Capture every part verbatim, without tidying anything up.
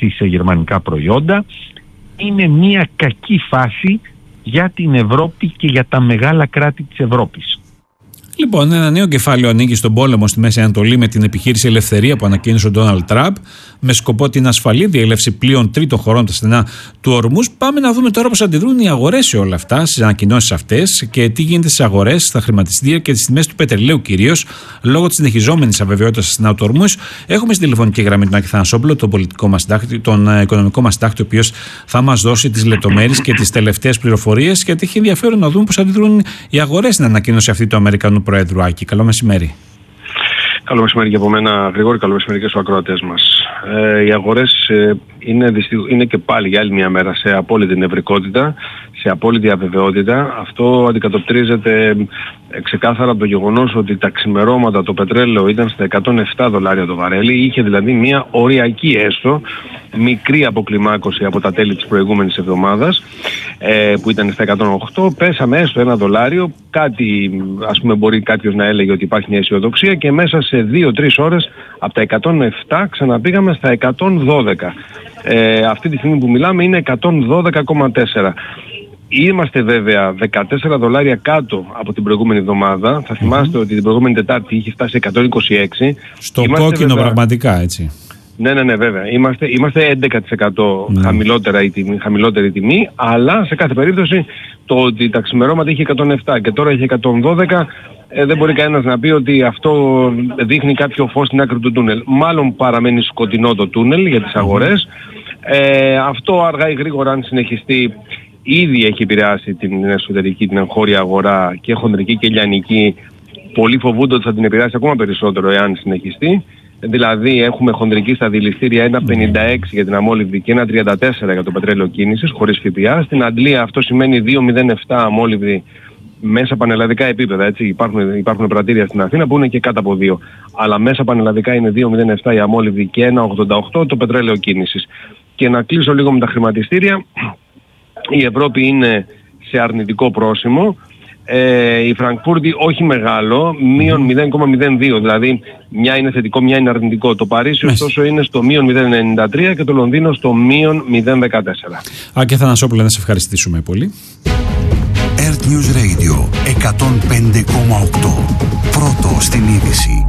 βασιστεί σε γερμανικά προϊόντα. Είναι μια κακή φάση για την Ευρώπη και για τα μεγάλα κράτη της Ευρώπης. Λοιπόν, ένα νέο κεφάλαιο ανοίγει στον πόλεμο στη Μέση Ανατολή με την επιχείρηση Ελευθερία που ανακοίνωσε ο Ντόναλντ Τραμπ με σκοπό την ασφαλή διέλευση πλοίων τρίτων χωρών στα στενά του Ορμούζ. Πάμε να δούμε τώρα πώς αντιδρούν οι αγορές σε όλα αυτά, στις ανακοινώσεις αυτές και τι γίνεται στις αγορές, στα χρηματιστήρια και τις τιμές του πετρελαίου κυρίως, λόγω της συνεχιζόμενης αβεβαιότητας στα στενά του Ορμούζ. Έχουμε στη τηλεφωνική γραμμή τον Άκη Θανασόπουλο, τον, πολιτικό μας συντάκτη, τον οικονομικό μας συντάκτη, ο οποίος θα μας δώσει τις λεπτομέρειες και τις τελευταίες πληροφορίες, γιατί έχει ενδιαφέρον να δούμε πώς αντιδρούν οι αγορές στην ανακοίνωση αυτή του Αμερικανού Προέδρου. Άκη, καλό μεσημέρι. Καλό μεσημέρι και από μένα, Γρηγόρη, καλό μεσημέρι και στους ακροατές μας. Ε, οι αγορές ε, είναι, δυστυχ... είναι και πάλι για άλλη μια μέρα σε απόλυτη νευρικότητα, σε απόλυτη αβεβαιότητα. Αυτό αντικατοπτρίζεται ε, ξεκάθαρα από το γεγονός ότι τα ξημερώματα το πετρέλαιο ήταν στα εκατόν επτά δολάρια το βαρέλι, είχε δηλαδή μια οριακή έστω, μικρή αποκλιμάκωση από τα τέλη της προηγούμενης εβδομάδας ε, που ήταν στα εκατόν οκτώ, πέσαμε έστω ένα δολάριο, κάτι ας πούμε μπορεί κάποιος να έλεγε ότι υπάρχει μια αισιοδοξία και μέσα σε δύο τρεις ώρες από τα εκατόν επτά ξαναπήγαμε στα εκατόν δώδεκα. Ε, αυτή τη στιγμή που μιλάμε είναι εκατόν δώδεκα κόμμα τέσσερα. Είμαστε βέβαια δεκατέσσερα δολάρια κάτω από την προηγούμενη εβδομάδα. Θα θυμάστε mm-hmm. ότι την προηγούμενη Τετάρτη είχε φτάσει εκατόν είκοσι έξι. Στο είμαστε κόκκινο βέβαια... πραγματικά έτσι. Ναι, ναι, ναι, βέβαια. Είμαστε, είμαστε έντεκα τοις εκατό mm. χαμηλότερα η τιμή, χαμηλότερη τιμή, αλλά σε κάθε περίπτωση το ότι τα ξημερώματα είχε εκατόν επτά και τώρα είχε εκατόν δώδεκα, ε, δεν μπορεί κανένας να πει ότι αυτό δείχνει κάποιο φως στην άκρη του τούνελ. Μάλλον παραμένει σκοτεινό το τούνελ για τις αγορές. Ε, αυτό αργά ή γρήγορα, αν συνεχιστεί, ήδη έχει επηρεάσει την εσωτερική, την εγχώρια αγορά και χονδρική και λιανική. Πολλοί φοβούνται ότι θα την επηρεάσει ακόμα περισσότερο εάν συνεχιστεί. Δηλαδή έχουμε χονδρική στα δηληστήρια ένα κόμμα πενήντα έξι για την αμόλυβδη και ένα κόμμα τριάντα τέσσερα για το πετρέλαιο κίνησης χωρίς ΦΠΑ. Στην Αντλία αυτό σημαίνει δύο κόμμα μηδέν επτά αμόλυβδη μέσα πανελλαδικά επίπεδα. Έτσι. Υπάρχουν, υπάρχουν πρατήρια στην Αθήνα που είναι και κάτω από δύο. Αλλά μέσα πανελλαδικά είναι δύο κόμμα μηδέν επτά η αμόλυβδη και ένα κόμμα ογδόντα οκτώ το πετρέλαιο κίνησης. Και να κλείσω λίγο με τα χρηματιστήρια. Η Ευρώπη είναι σε αρνητικό πρόσημο. Ε, η Φραγκφούρτη όχι μεγάλο, μείον μηδέν κόμμα μηδέν δύο, δηλαδή μια είναι θετικό, μια είναι αρνητικό. Το Παρίσι ωστόσο είναι στο μείον μηδέν κόμμα ενενήντα τρία και το Λονδίνο στο μείον μηδέν κόμμα δεκατέσσερα. Άκη Θανασόπουλε, να σε ευχαριστήσουμε πολύ. Earth News Radio εκατόν πέντε κόμμα οκτώ. Πρώτο στην είδηση.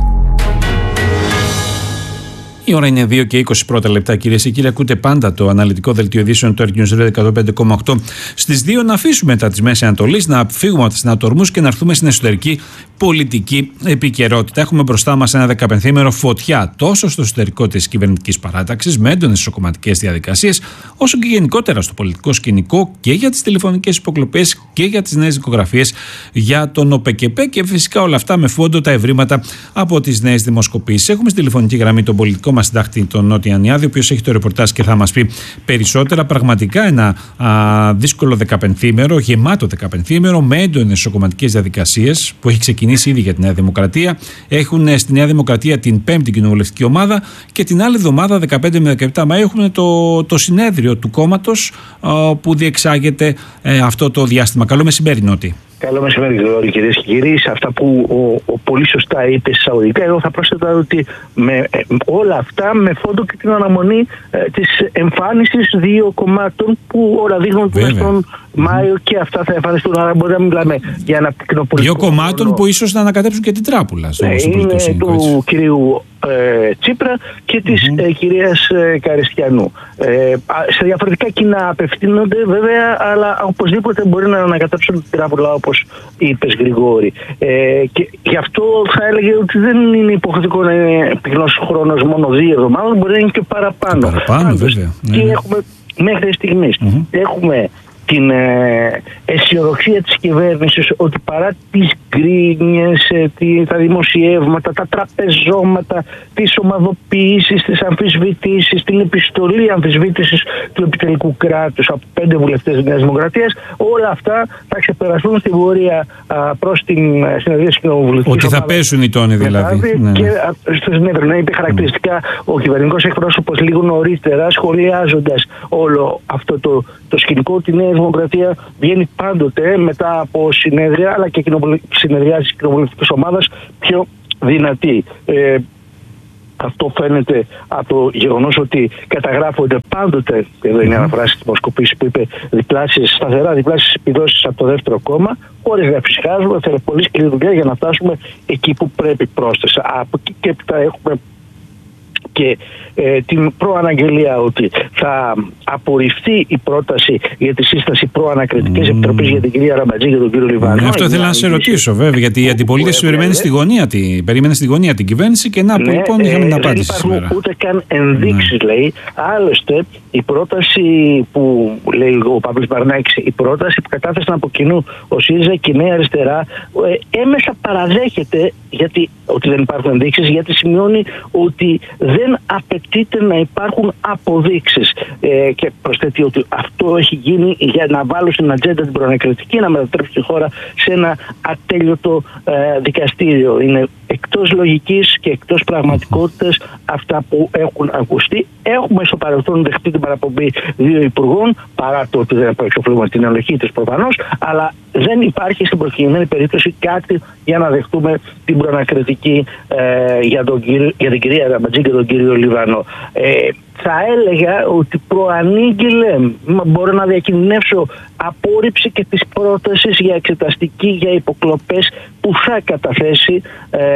Η ώρα είναι δύο και είκοσι πρώτα λεπτά, κυρίες και κύριοι. Ακούτε πάντα το αναλυτικό δελτίο ειδήσεων του Earth News Radio εκατόν πέντε κόμμα οκτώ. Στις δύο να αφήσουμε μετά τη Μέση Ανατολή, να φύγουμε από τα συνατορμούς και να έρθουμε στην εσωτερική πολιτική επικαιρότητα. Έχουμε μπροστά μας ένα δεκαπενθήμερο φωτιά τόσο στο εσωτερικό της κυβερνητικής παράταξης, με έντονες ισοκομματικές διαδικασίες, όσο και γενικότερα στο πολιτικό σκηνικό και για τις τηλεφωνικές υποκλοπές και για τις νέες δικογραφίες για τον ΟΠΕΚΕΠΕ και φυσικά όλα αυτά με φόντο τα ευρήματα από τις νέες δημοσκοπήσεις. Έχουμε στη τηλεφωνική γραμμή τον πολιτικό μας συντάκτη, τον Νότι Ανιάδη, ο οποίος έχει το ρεπορτάζ και θα μας πει περισσότερα. Πραγματικά ένα α, δύσκολο δεκαπενθήμερο, γεμάτο δεκαπενθήμερο, με έντονες ισοκομματικές διαδικασίες που έχει ξεκινήσει ήδη για τη Νέα Δημοκρατία. Έχουν στη Νέα Δημοκρατία την πέμπτη κοινοβουλευτική ομάδα και την άλλη εβδομάδα, δεκαπέντε με δεκαεπτά Μαΐου, έχουμε το, το συνέδριο του κόμματος α, που διεξάγεται ε, αυτό το διάστημα. Καλό μεσημέρι, Νότι. Καλό μεσημέρι, Γρηγόρη, κυρίες και κύριοι. Σε αυτά που ο, ο πολύ σωστά είπε εισαγωγικά, εγώ θα πρόσθετα ότι με, ε, όλα αυτά με φόντο και την αναμονή ε, της εμφάνισης δύο κομμάτων που όλα δείχνουν τουλάχιστον Μάιο και αυτά θα εμφανιστούν. Άρα μπορεί να μιλάμε για ένα κοινοπολιτικό. Δύο κομμάτων χρόνο που ίσως να ανακατέψουν και την τράπουλα. Ε, είναι του κυρίου ε, Τσίπρα και της mm-hmm. ε, κυρίας ε, Καριστιανού. Ε, σε διαφορετικά κοινά απευθύνονται βέβαια, αλλά οπωσδήποτε μπορεί να ανακατέψουν την τράπουλα, όπως είπες, Γρηγόρη. Ε, και γι' αυτό θα έλεγε ότι δεν είναι υποχρεωτικό να είναι πυκνός χρόνος μόνο δύο εβδομάδες, μπορεί να είναι και παραπάνω. Παραπάνω, Πάντως, βέβαια. Και ναι. έχουμε μέχρι στιγμής mm-hmm. έχουμε την ε, αισιοδοξία της κυβέρνησης ότι παρά τις γκρίνιες, ε, τι, τα δημοσιεύματα, τα τραπεζώματα, τις ομαδοποιήσεις, τις αμφισβητήσεις, την επιστολή αμφισβήτησης του επιτελικού κράτους από πέντε βουλευτές της Νέας Δημοκρατίας, όλα αυτά θα ξεπεραστούν στην πορεία α, προς την συνεδρία της κοινοβουλευτικής. Ότι θα πέσουν οι τόνοι δηλαδή. Ναι, ναι. Και α, στο συνέδριο να είπε χαρακτηριστικά mm. ο κυβερνητικός εκπρόσωπος λίγο νωρίτερα, σχολιάζοντας όλο αυτό το, το σκηνικό, ότι η Νέα Δημοκρατία βγαίνει πάντοτε μετά από συνέδρια αλλά και συνεδριάσεις της κοινοβουλευτικής ομάδας πιο δυνατή. Ε, Αυτό φαίνεται από το γεγονός ότι καταγράφονται πάντοτε, εδώ είναι αναφορά στη δημοσκοπήση που είπε, διπλάσεις, σταθερά διπλάσεις επιδόσεις από το δεύτερο κόμμα, χωρίς να φυσικάζουμε. Θέλει πολύ σκληρή δουλειά για να φτάσουμε εκεί που πρέπει πρόσθεσα. Από εκεί και έπειτα έχουμε και ε, την προαναγγελία ότι θα απορριφθεί η πρόταση για τη σύσταση προανακριτικής mm. επιτροπής για την κυρία Ραμπατζή και τον κύριο Λιβάνο. Ναι, αυτό ήθελα να σε ρωτήσω, βέβαια, γιατί η αντιπολίτευση περιμένει στη γωνία, την, περίμενε στη γωνία την κυβέρνηση και να, ναι, λοιπόν, είχαμε την απάντηση σήμερα. Δεν υπάρχουν ούτε καν ενδείξεις, ναι. λέει. Άλλωστε, η πρόταση που λέει ο Παύλος Μπαρνάκης, η πρόταση που κατάθεσαν από κοινού ο ΣΥΡΙΖΑ και η Νέα Αριστερά, ε, έμεσα παραδέχεται γιατί, ότι δεν υπάρχουν ενδείξεις, γιατί σημειώνει ότι δεν απαιτείται να υπάρχουν αποδείξεις. Ε, και προσθέτει ότι αυτό έχει γίνει για να βάλουν στην ατζέντα την προανακριτική, να μετατρέψει τη χώρα σε ένα ατέλειωτο ε, δικαστήριο. Είναι εκτός λογικής και εκτός πραγματικότητας αυτά που έχουν ακουστεί. Έχουμε στο παρελθόν δεχτεί την παραπομπή δύο υπουργών, παρά το ότι δεν εξοφλούμε την αναλογή της προφανώς, αλλά δεν υπάρχει στην προκειμένη περίπτωση κάτι για να δεχτούμε την προανακριτική ε, για, τον κύριο, για την κυρία Ραμπατζή και τον κύριο Λιβάνο. Ε, θα έλεγα ότι προανήγγειλε, μπορώ να διακινδυνεύσω, απόρριψη και της πρότασης για εξεταστική για υποκλοπές που θα καταθέσει ε,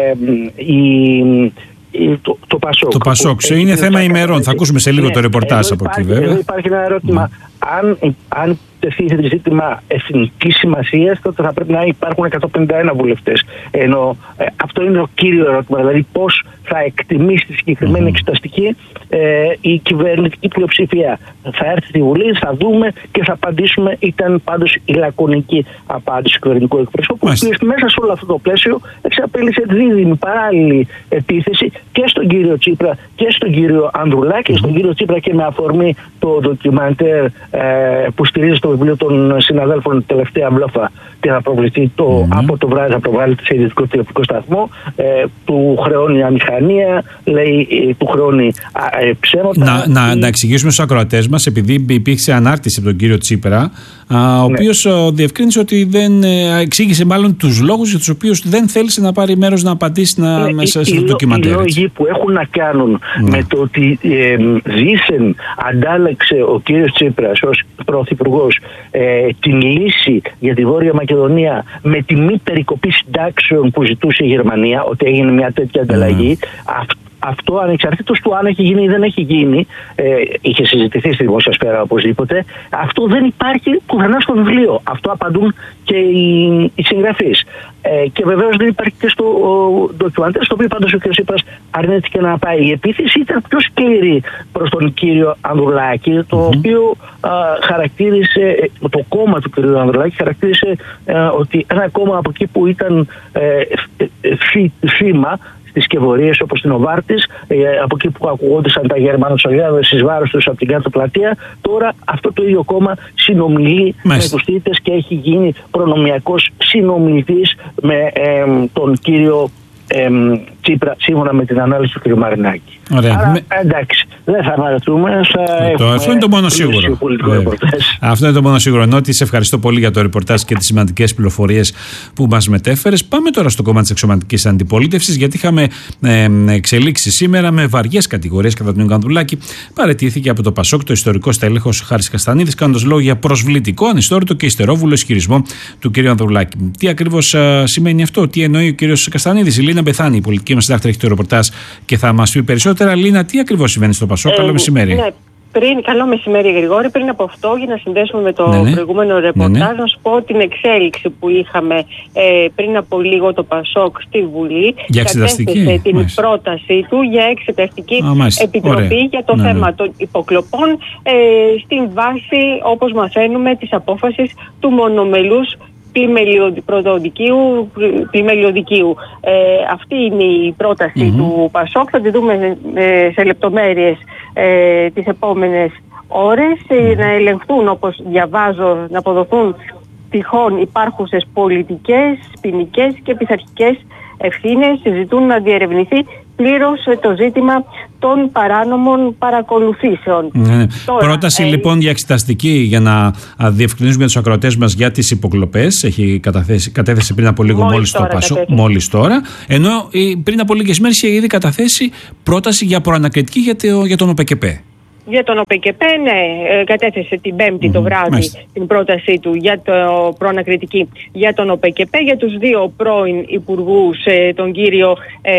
η... Το, το Πασόκ. Το Πασόκ. Είναι, είναι θέμα ημερών. Θα ακούσουμε σε λίγο ναι, το ρεπορτάζ από εκεί, βέβαια. Εδώ υπάρχει ένα ερώτημα. Mm. Αν, αν τεθεί ζήτημα εθνικής σημασίας, τότε θα πρέπει να υπάρχουν εκατόν πενήντα ένα βουλευτές. Ενώ ε, αυτό είναι το κύριο ερώτημα. Δηλαδή, πώς θα εκτιμήσει τη συγκεκριμένη mm. εξεταστική ε, η κυβερνητική πλειοψηφία. Θα έρθει στη Βουλή, θα δούμε και θα απαντήσουμε. Ήταν πάντως η λακωνική απάντηση του κυβερνητικού εκπροσώπου. Μέσα σε όλο αυτό το πλαίσιο εξαπέλυσε δίδυμη παράλληλη επίθεση και στον κύριο Τσίπρα και στον κύριο Ανδρουλάκη. Mm. Στον κύριο Τσίπρα και με αφορμή το ντοκιμαντέρ ε, που στηρίζει το βιβλίο των συναδέλφων τελευταία μπλόφα και θα προβληθεί το, mm. από το βράδυ θα προβάλλεται σε ιδιωτικό τηλεοπτικό σταθμό, ε, του χρεώνει αμηχανία, λέει ε, του χρεώνει ε, ψέματα. Να, να, να εξηγήσουμε στους ακροατές μας, επειδή υπήρξε ανάρτηση από τον κύριο Τσίπρα, α, ο ναι. οποίος ο, διευκρίνησε ότι δεν ε, εξήγησε μάλλον τους λόγους για τους οποίους δεν θέλησε να πάρει μέρος να απαντήσει να, ε, μέσα στο ντοκιμαντέρ. Οι λόγοι που έχουν να κάνουν ναι. με το ότι ε, δήθεν αντάλλαξε ο κύριος Τσίπρας ως πρωθυπουργός ε, την λύση για τη Βόρεια Μακεδονία με τη μη περικοπή συντάξεων που ζητούσε η Γερμανία, ότι έγινε μια τέτοια ανταλλαγή. Mm. Αυτό ανεξαρτήτως του αν έχει γίνει ή δεν έχει γίνει, ε, είχε συζητηθεί στη δημόσια σφαίρα οπωσδήποτε, αυτό δεν υπάρχει πουθενά στο βιβλίο. Αυτό απαντούν και οι, οι συγγραφείς. Ε, και βεβαίως δεν υπάρχει και στο ντοκιμαντέρ, στο οποίο πάντως ο κ. Τσίπρας αρνήθηκε να πάει. Η επίθεση ήταν πιο σκληρή προς τον κύριο Ανδρουλάκη, το mm-hmm. οποίο α, χαρακτήρισε, το κόμμα του κ. Ανδρουλάκη χαρακτήρισε α, ότι ένα κόμμα από εκεί που ήταν ε, θύμα στις σκευωρίες όπως την Οβάρτης, ε, από εκεί που ακουγόντουσαν τα γερμανοτσολιάδες εις βάρος τους από την κάτω πλατεία, τώρα αυτό το ίδιο κόμμα συνομιλεί Μάλιστα. με τους θύτες και έχει γίνει προνομιακός συνομιλητής με ε, τον κύριο ε, Τσίπρα, σύμφωνα με την ανάλυση του κ. Μαρινάκη. Ωραία. Άρα, με... εντάξει, δεν θα αναρωτούμε. Αυτό είναι το μόνο σίγουρο. Αυτό είναι το μόνο σίγουρο. Νότι, σε ευχαριστώ πολύ για το ρεπορτάζ και τις σημαντικές πληροφορίες που μας μετέφερες. Πάμε τώρα στο κόμμα της εξωματικής αντιπολίτευσης, γιατί είχαμε ε, εξελίξει σήμερα με βαριές κατηγορίες κατά τον Ανδρουλάκη. Παραιτήθηκε από το Πασόκ το ιστορικό στέλεχος Χάρης Καστανίδης, κάνοντας λόγο για προσβλητικό, ανιστόρητο και υστερόβουλο ισχυρισμό του κ. Ανδρουλάκη. Τι ακριβώς α, σημαίνει αυτό, τι εννοεί ο κ. Καστανίδης? Η Λίνα Μπεθάνη, η πολιτική μας συντάκτρια, έχει το ρεπορτάζ και θα μας πει περισσότερα. Λίνα, τι ακριβώς συμβαίνει στο Πασόκ? Καλό μεσημέρι. Ναι, πριν, καλό μεσημέρι, Γρηγόρη. Πριν από αυτό, για να συνδέσουμε με το ναι, ναι. προηγούμενο ρεπορτάζ, ναι, ναι. να σου πω την εξέλιξη που είχαμε ε, πριν από λίγο το Πασόκ στη Βουλή. Για εξεταστική. Κατέθεσε την μάλιστα. πρότασή του για εξεταστική Α, επιτροπή Ωραία. για το ναι, θέμα ναι. των υποκλοπών ε, στην βάση, όπως μαθαίνουμε, της απόφασης του μονομελούς πλημελιωδικίου. πλημελιωδικίου. Ε, αυτή είναι η πρόταση mm-hmm. του Πασόκ. Θα τη δούμε ε, σε λεπτομέρειες ε, τις επόμενες ώρες. Mm-hmm. Ε, να ελεγχθούν, όπως διαβάζω, να αποδοθούν τυχόν υπάρχουσες πολιτικές, ποινικές και πειθαρχικές ευθύνες. Συζητούν να διερευνηθεί πλήρως το ζήτημα των παράνομων παρακολουθήσεων. Ναι. Τώρα, πρόταση ε, λοιπόν για εξεταστική για να διευκρινίσουμε τους ακροατές μας για τις υποκλοπές. Έχει καταθέσει, κατέθεσε πριν από λίγο μόλις το Πασόκ, μόλις τώρα. Ενώ πριν από λίγες μέρες είχε ήδη καταθέσει πρόταση για προανακριτική για, το, για τον ΟΠΕΚΕΠΕ. Για τον ΟΠΕΚΕΠΕ, ναι, κατέθεσε την Πέμπτη mm-hmm. το βράδυ Μάλιστα. την πρότασή του για το προανακριτική για τον ΟΠΕΚΕΠΕ, για τους δύο πρώην υπουργούς, τον κύριο ε,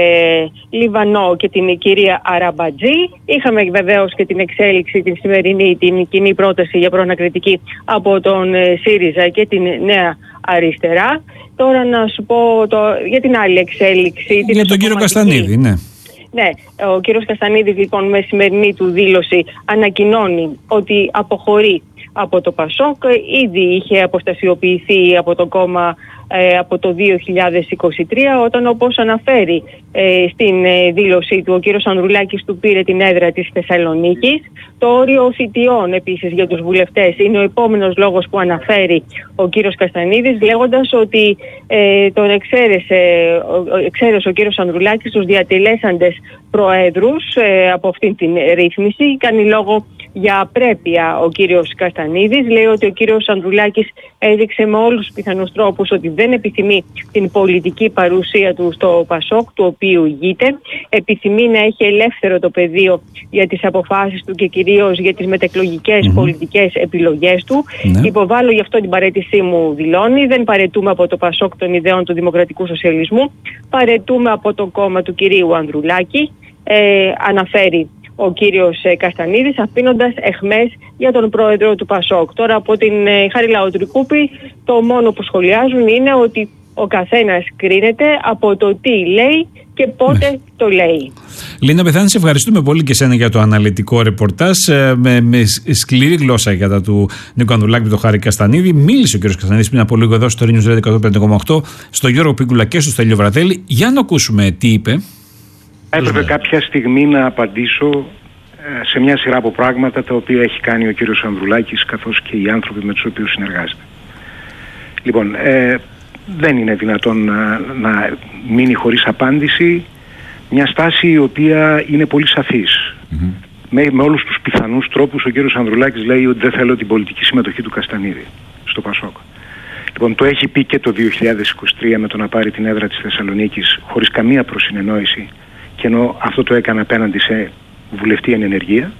Λιβανό και την κυρία Αραμπατζή. Είχαμε βεβαίως και την εξέλιξη την σημερινή, την κοινή πρόταση για προανακριτική από τον ε, ΣΥΡΙΖΑ και την Νέα Αριστερά. Τώρα να σου πω το, για την άλλη εξέλιξη. Για τον κύριο Καστανίδη, ναι. Ναι, ο κύριος Καστανίδης λοιπόν με σημερινή του δήλωση ανακοινώνει ότι αποχωρεί από το Πασόκ. Ήδη είχε αποστασιοποιηθεί από το κόμμα ε, από το δύο χιλιάδες είκοσι τρία, όταν, όπως αναφέρει ε, στην ε, δήλωσή του, ο κύριος Ανδρουλάκης του πήρε την έδρα της Θεσσαλονίκης. Το όριο θητιών επίσης για τους βουλευτές είναι ο επόμενος λόγος που αναφέρει ο κύριος Καστανίδης, λέγοντας ότι ε, τον εξαίρεσε, ο, εξαίρεσε ο κύριος Ανδρουλάκης τους διατελέσαντες προέδρους ε, από αυτήν την ρύθμιση. Κάνει λόγο για απρέπεια ο κύριος Καστανίδης. Λέει ότι ο κύριος Ανδρουλάκης έδειξε με όλους τους πιθανούς τρόπους ότι δεν επιθυμεί την πολιτική παρουσία του στο Πασόκ, του οποίου ηγείται. Επιθυμεί να έχει ελεύθερο το πεδίο για τις αποφάσεις του και κυρίως για τις μετεκλογικές mm-hmm. πολιτικές επιλογές του. Mm-hmm. Υποβάλλω γι' αυτό την παραίτησή μου, δηλώνει. Δεν παραιτούμε από το Πασόκ των ιδεών του δημοκρατικού σοσιαλισμού. Παραιτούμε από το κόμμα του κυρίου Ανδρουλάκη. Ε, αναφέρει ο κύριος Καστανίδης, αφήνοντας εχμές για τον πρόεδρο του Πασόκ. Τώρα από την ε, Χάρη Λαοτρικούπη το μόνο που σχολιάζουν είναι ότι ο καθένας κρίνεται από το τι λέει και πότε ναι. το λέει. Λίνα Πεθάνη, σε ευχαριστούμε πολύ και εσένα για το αναλυτικό ρεπορτάζ. Ε, με, με σκληρή γλώσσα για τα του Νίκο Ανδρουλάκη με τον Χάρη Καστανίδη. Μίλησε ο κ. Καστανίδης πριν από λίγο εδώ στο News Radio εκατόν πέντε κόμμα οκτώ, στον Γιώργο Πίγκουλα και στο Στέλιο Βραδέλη. Για να ακούσουμε τι είπε. Έπρεπε κάποια στιγμή να απαντήσω σε μια σειρά από πράγματα τα οποία έχει κάνει ο κύριος Ανδρουλάκης καθώς και οι άνθρωποι με τους οποίους συνεργάζεται. Λοιπόν, ε, δεν είναι δυνατόν να, να μείνει χωρίς απάντηση μια στάση η οποία είναι πολύ σαφής. Mm-hmm. Με, με όλους τους πιθανούς τρόπους ο κύριος Ανδρουλάκης λέει ότι δεν θέλω την πολιτική συμμετοχή του Καστανίδη στο Πασόκ. Λοιπόν, το έχει πει και το δύο χιλιάδες είκοσι τρία με το να πάρει την έδρα της Θεσσαλονίκης χωρίς καμία προσυνεννόηση, και ενώ αυτό το έκανε απέναντι σε βουλευτή εν ενεργεία.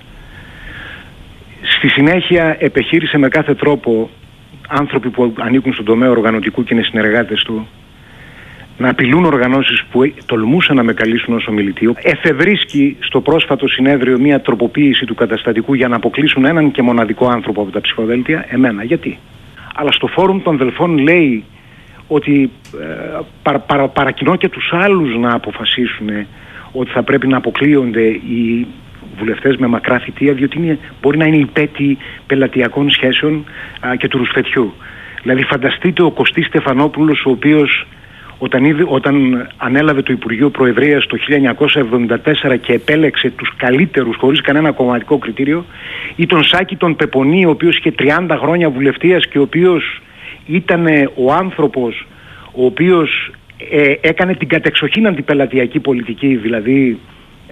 Στη συνέχεια επιχείρησε με κάθε τρόπο άνθρωποι που ανήκουν στον τομέα οργανωτικού και είναι συνεργάτες του να απειλούν οργανώσεις που τολμούσαν να με καλήσουν ως ομιλητή. Εφευρίσκει στο πρόσφατο συνέδριο μια τροποποίηση του καταστατικού για να αποκλείσουν έναν και μοναδικό άνθρωπο από τα ψηφοδέλτια, εμένα. Γιατί? Αλλά στο φόρουμ των Δελφών λέει ότι ε, παρα, παρα, παρακινώ και τους άλλους να αποφασίσουν ότι θα πρέπει να αποκλείονται οι βουλευτές με μακρά θητεία, διότι είναι, μπορεί να είναι υπέτη πελατειακών σχέσεων α, και του ρουσφετιού. Δηλαδή φανταστείτε ο Κωστής Στεφανόπουλος, ο οποίος όταν, είδε, όταν ανέλαβε το Υπουργείο Προεδρίας το χίλια εννιακόσια εβδομήντα τέσσερα και επέλεξε τους καλύτερους χωρίς κανένα κομματικό κριτήριο, ή τον Σάκη τον Πεπονή, ο οποίος είχε τριάντα χρόνια βουλευτείας και ο οποίος ήταν ο άνθρωπος ο οποίος ε, έκανε την κατεξοχήν αντιπελατειακή πολιτική, δηλαδή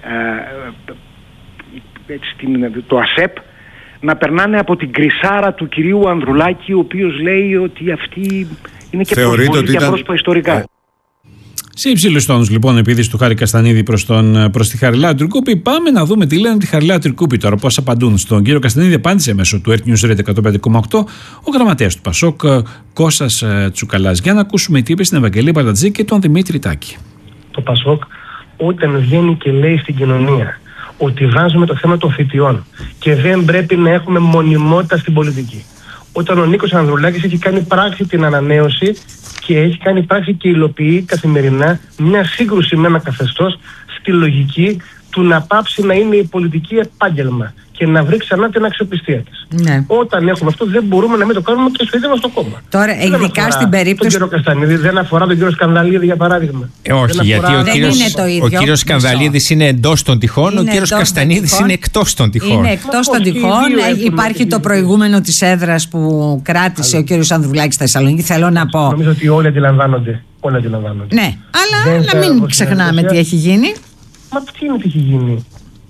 ε, έτσι, την, το ΑΣΕΠ, να περνάνε από την κρυσάρα του κυρίου Ανδρουλάκη, ο οποίος λέει ότι αυτή είναι και προσβολή για ήταν... πρόσωπα ιστορικά. Σε υψηλούς τόνους λοιπόν επίδειξη του Χάρη Καστανίδη προς, τον, προς τη Χαριλάου Τρικούπη. Πάμε να δούμε τι λένε τη Χαριλάου Τρικούπη τώρα, πώς απαντούν στον κύριο Καστανίδη. Απάντησε μέσω του Earth News Radio εκατόν πέντε κόμμα οκτώ ο γραμματέας του Πασόκ, Κώστας Τσουκαλάς. Για να ακούσουμε τι είπε στην Ευαγγελία Μπαλατζή και τον Δημήτρη Τάκη. Το Πασόκ όταν βγαίνει και λέει στην κοινωνία ότι βάζουμε το θέμα των θητιών και δεν πρέπει να έχουμε μονιμότητα στην πολιτική. Όταν ο Νίκος Ανδρουλάκης έχει κάνει πράξη την ανανέωση και έχει κάνει πράξη και υλοποιεί καθημερινά μια σύγκρουση με ένα καθεστώς στη λογική του να πάψει να είναι η πολιτική επάγγελμα και να βρει ξανά την αξιοπιστία της. Ναι. Όταν έχουμε αυτό, δεν μπορούμε να μην το κάνουμε και στο ίδιο μας το κόμμα. Τώρα, ειδικά στην περίπτωση. Τον κύριο Καστανίδη, δεν αφορά τον κύριο Σκανδαλίδη, για παράδειγμα. Ε, όχι, γιατί αφορά... ο κύριος, ο κύριος Σκανδαλίδης είναι εντός των τυχών, είναι ο κύριος Καστανίδης είναι εκτός των τυχών. Είναι εκτός των τυχών. Υπάρχει το προηγούμενο της έδρας που κράτησε Αλλά... ο κύριος Ανδρουλάκης στη Θεσσαλονίκη. Θέλω να πω. Νομίζω ότι όλοι αντιλαμβάνονται. Όλοι αντιλαμβάνονται. Ναι, αλλά να μην ξεχνάμε τι έχει γίνει. Μα τι είναι τι έχει γίνει.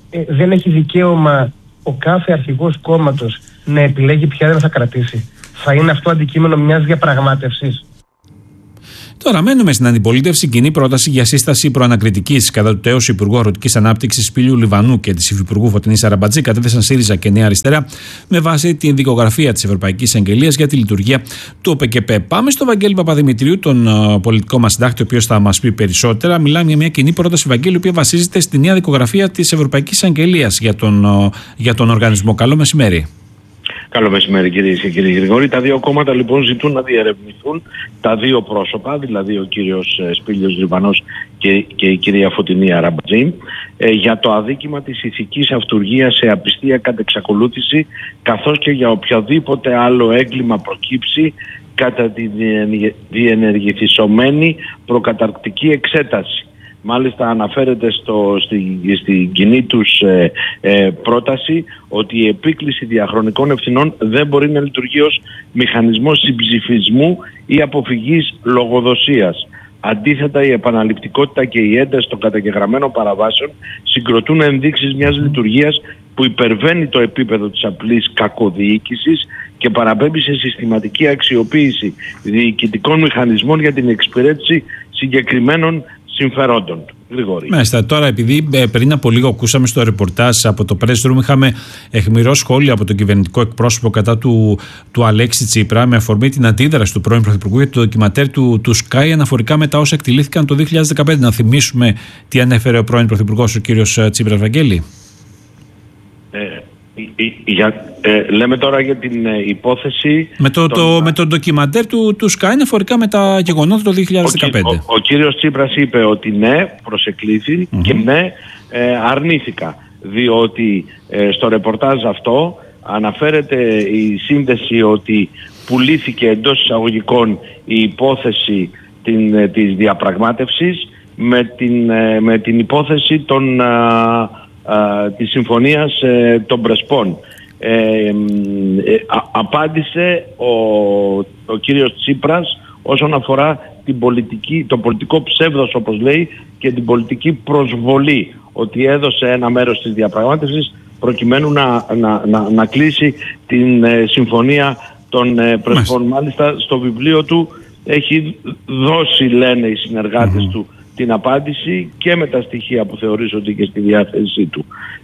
ε, δεν έχει δικαίωμα ο κάθε αρχηγός κόμματος να επιλέγει ποια δεν θα κρατήσει? Θα είναι αυτό αντικείμενο μιας διαπραγμάτευσης? Τώρα, μένουμε στην αντιπολίτευση. Κοινή πρόταση για σύσταση προανακριτικής κατά του τέος Υπουργού Αγροτικής Ανάπτυξης Πηλίου Λιβανού και της Υφυπουργού Φωτεινής Αραμπατζή κατέθεσαν ΣΥΡΙΖΑ και Νέα Αριστερά με βάση την δικογραφία της Ευρωπαϊκής Αγγελίας για τη λειτουργία του ΟΠΕΚΕΠΕ. Πάμε στο Βαγγέλη Παπαδημητρίου, τον uh, πολιτικό μας συντάκτη, ο οποίος θα μας πει περισσότερα. Μιλάμε για μια κοινή πρόταση, Βαγγέλη, η οποία βασίζεται στη νέα δικογραφία της Ευρωπαϊκής Αγγελίας για τον, uh, για τον οργανισμό. Καλό μεσημέρι. Καλό μεσημέρι, κυρίες και κύριοι Γρηγόρη. Τα δύο κόμματα λοιπόν ζητούν να διερευνηθούν τα δύο πρόσωπα, δηλαδή ο κύριος Σπήλιος Λιβανός και, και η κυρία Φωτεινή Αραμπατζή, ε, για το αδίκημα της ηθικής αυτουργίας σε απιστία κατ' εξακολούθηση, καθώς και για οποιοδήποτε άλλο έγκλημα προκύψει κατά τη διενεργηθισωμένη προκαταρκτική εξέταση. Μάλιστα αναφέρεται στο, στη, στην κοινή τους ε, ε, πρόταση ότι η επίκληση διαχρονικών ευθυνών δεν μπορεί να λειτουργεί ως μηχανισμός συμψηφισμού ή αποφυγής λογοδοσίας. Αντίθετα, η επαναληπτικότητα και η ένταση των καταγεγραμμένων παραβάσεων συγκροτούν ενδείξεις μιας λειτουργίας που υπερβαίνει το επίπεδο της απλής κακοδιοίκησης και παραπέμπει σε συστηματική αξιοποίηση διοικητικών μηχανισμών για την εξυπηρέτηση συγκεκριμένων συμφερόντων. Γρηγόρη. Μάλιστα. Τώρα, επειδή ε, πριν από λίγο ακούσαμε στο ρεπορτάζ από το Press Room, είχαμε αιχμηρό σχόλιο από τον κυβερνητικό εκπρόσωπο κατά του, του Αλέξη Τσίπρα με αφορμή την αντίδραση του πρώην Πρωθυπουργού για το ντοκιματέρ του, του Sky αναφορικά με τα όσα εκτελήθηκαν το δύο χιλιάδες δεκαπέντε. Να θυμίσουμε τι ανέφερε ο πρώην Πρωθυπουργός, ο κύριος Τσίπρας, Βαγγέλη. Ε, Για, ε, λέμε τώρα για την ε, υπόθεση με το, των... το, με το ντοκιμαντέρ του, του Sky αναφορικά με τα γεγονότα το δύο χιλιάδες δεκαπέντε. Ο, ο, ο κύριος Τσίπρας είπε ότι ναι, προσεκλήθη mm-hmm. και ναι, ε, αρνήθηκα, διότι ε, στο ρεπορτάζ αυτό αναφέρεται η σύνδεση ότι πουλήθηκε εντός εισαγωγικών η υπόθεση την, ε, της διαπραγμάτευσης με την, ε, με την υπόθεση των... Ε, Uh, της συμφωνίας uh, των Πρεσπών. Ε, ε, α, απάντησε ο, ο κύριος Τσίπρας όσον αφορά την πολιτική, το πολιτικό ψεύδος, όπως λέει, και την πολιτική προσβολή, ότι έδωσε ένα μέρος της διαπραγμάτευσης προκειμένου να, να, να, να κλείσει την ε, συμφωνία των ε, Πρεσπών. Μάλιστα στο βιβλίο του έχει δώσει, λένε οι συνεργάτες mm-hmm. του, την απάντηση και με τα στοιχεία που θεωρήσονται και στη διάθεσή του.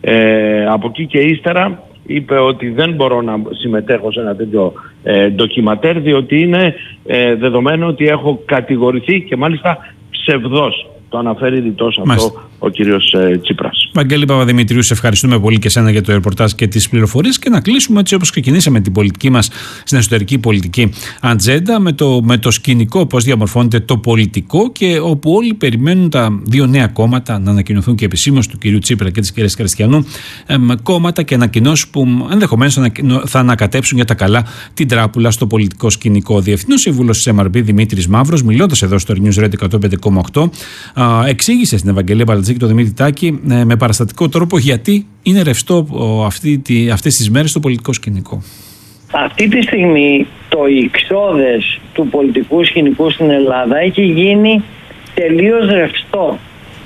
Ε, από εκεί και ύστερα είπε ότι δεν μπορώ να συμμετέχω σε ένα τέτοιο ε, ντοκιματέρ, διότι είναι ε, δεδομένο ότι έχω κατηγορηθεί και μάλιστα ψευδός. Το αναφέρει ρητός αυτό ο κύριος ε, Τσίπρας. Βαγγέλη Παπαδημητρίου, σε ευχαριστούμε πολύ και εσένα για το ρεπορτάζ και τις πληροφορίες, και να κλείσουμε έτσι όπως ξεκινήσαμε την πολιτική μας στην εσωτερική πολιτική ατζέντα με το, με το σκηνικό, πώς διαμορφώνεται το πολιτικό, και όπου όλοι περιμένουν τα δύο νέα κόμματα να ανακοινωθούν και επισήμως, του κυρίου Τσίπρα και της κυρίας Χριστιανού, ε, κόμματα και ανακοινώσεις που ενδεχομένως θα ανακατέψουν για τα καλά την τράπουλα στο πολιτικό σκηνικό. Ο Διευθύνων Σύμβουλος της εμ αρ μπι Δημήτρης Μαύρος, μιλώντας εδώ στο News Radio εκατόν πέντε κόμμα οκτώ, εξήγησε στην Ευαγγελία Μπαλατζή και τον Δημήτρη Τάκη ε, με παραστατικό τρόπο γιατί είναι ρευστό ο, αυτή, τη, αυτές τις μέρες το πολιτικό σκηνικό. Αυτή τη στιγμή το ιξόδες του πολιτικού σκηνικού στην Ελλάδα έχει γίνει τελείως ρευστό.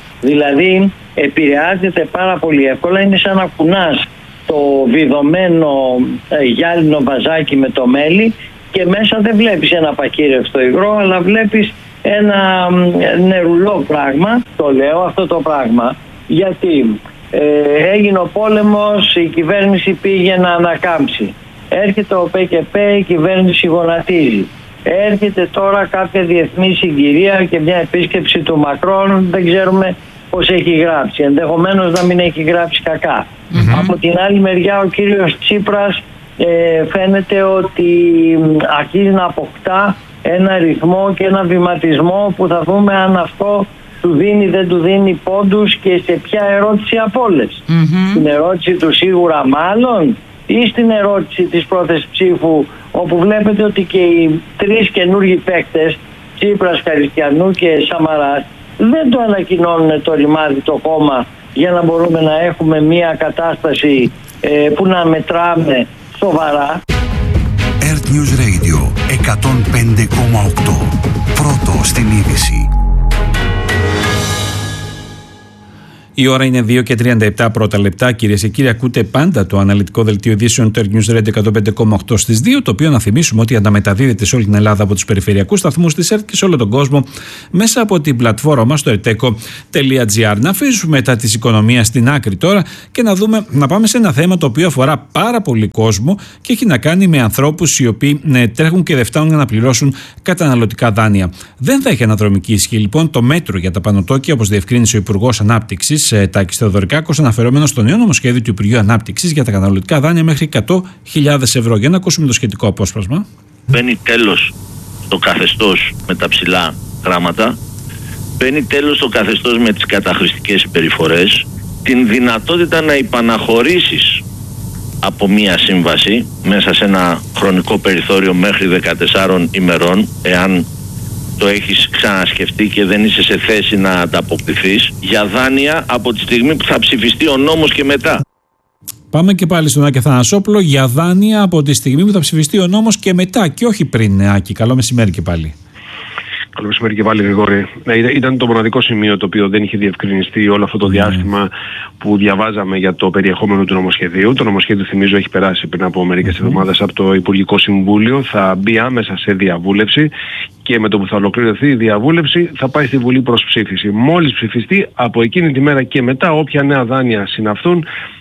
Δηλαδή επηρεάζεται πάρα πολύ εύκολα, είναι σαν να κουνάς το βιδωμένο ε, γυάλινο βαζάκι με το μέλι και μέσα δεν βλέπεις ένα πακύρευστο υγρό, αλλά βλέπεις ένα νερουλό πράγμα. Το λέω αυτό το πράγμα γιατί ε, έγινε ο πόλεμος, η κυβέρνηση πήγε να ανακάμψει. Έρχεται ο ΠΚΠ, η κυβέρνηση γονατίζει. Έρχεται τώρα κάποια διεθνή συγκυρία και μια επίσκεψη του Μακρόν, δεν ξέρουμε πώς έχει γράψει. Ενδεχομένως να μην έχει γράψει κακά. Mm-hmm. Από την άλλη μεριά ο κύριος Τσίπρας ε, φαίνεται ότι αρχίζει να αποκτά ένα ρυθμό και ένα βηματισμό που θα δούμε αν αυτό του δίνει, δεν του δίνει πόντους και σε ποια ερώτηση από όλες. Mm-hmm. Στην ερώτηση του σίγουρα μάλλον ή στην ερώτηση της πρόθεσης ψήφου, όπου βλέπετε ότι και οι τρεις καινούργιοι παίκτες, Τσίπρας, Χριστιανού και Σαμαράς, δεν το ανακοινώνουν το ρημάδι το κόμμα για να μπορούμε να έχουμε μια κατάσταση ε, που να μετράμε σοβαρά. Earth News Radio εκατόν πέντε κόμμα οκτώ. Πρώτο στην είδηση. Η ώρα είναι δύο και τριάντα επτά πρώτα λεπτά. Κυρίες και κύριοι, ακούτε πάντα το αναλυτικό δελτίο ειδήσεων του Earth News Radio εκατόν πέντε κόμμα οκτώ στις δύο, το οποίο να θυμίσουμε ότι αναμεταδίδεται σε όλη την Ελλάδα από τους περιφερειακούς σταθμούς της ΕΡΤ και σε όλο τον κόσμο μέσα από την πλατφόρμα μας στο ερτέκο τελεία τζι άρ. Να αφήσουμε μετά της οικονομίας στην άκρη τώρα και να, δούμε, να πάμε σε ένα θέμα το οποίο αφορά πάρα πολύ κόσμο και έχει να κάνει με ανθρώπους οι οποίοι ναι, τρέχουν και δεν φτάνουν να πληρώσουν καταναλωτικά δάνεια. Δεν θα έχει αναδρομική ισχύ λοιπόν το μέτρο για τα πανωτόκια, όπως διευκρίνησε ο Υπουργός Ανάπτυξης Τάκης Θεοδωρικάκος, αναφερόμενος στο νέο νομοσχέδιο του Υπουργείου Ανάπτυξης για τα καταναλωτικά δάνεια μέχρι εκατό χιλιάδες ευρώ. Για να ακούσουμε το σχετικό απόσπασμα. Μπαίνει τέλος το καθεστώς με τα ψηλά γράμματα, μπαίνει τέλος το καθεστώς με τις καταχρηστικές συμπεριφορές, την δυνατότητα να υπαναχωρήσεις από μία σύμβαση μέσα σε ένα χρονικό περιθώριο μέχρι δεκατεσσάρων ημερών, εάν το έχεις ξανασκεφτεί και δεν είσαι σε θέση να ανταποκριθείς, για δάνεια από τη στιγμή που θα ψηφιστεί ο νόμος και μετά. Πάμε και πάλι στον Άκη Αθανασόπουλο, για δάνεια από τη στιγμή που θα ψηφιστεί ο νόμος και μετά και όχι πριν. Άκη, καλό μεσημέρι και πάλι. Καλό μεσημέρι και πάλι, Γρηγόρη. Ήταν το μοναδικό σημείο το οποίο δεν είχε διευκρινιστεί όλο αυτό το διάστημα mm. που διαβάζαμε για το περιεχόμενο του νομοσχεδίου. Το νομοσχέδιο, θυμίζω, έχει περάσει πριν από μερικές mm. εβδομάδες από το Υπουργικό Συμβούλιο. Θα μπει άμεσα σε διαβούλευση και με το που θα ολοκληρωθεί η διαβούλευση θα πάει στη Βουλή προς ψήφιση. Μόλις ψηφιστεί, από εκείνη τη μέρα και μετά, όποια νέα δάνεια συναυθούν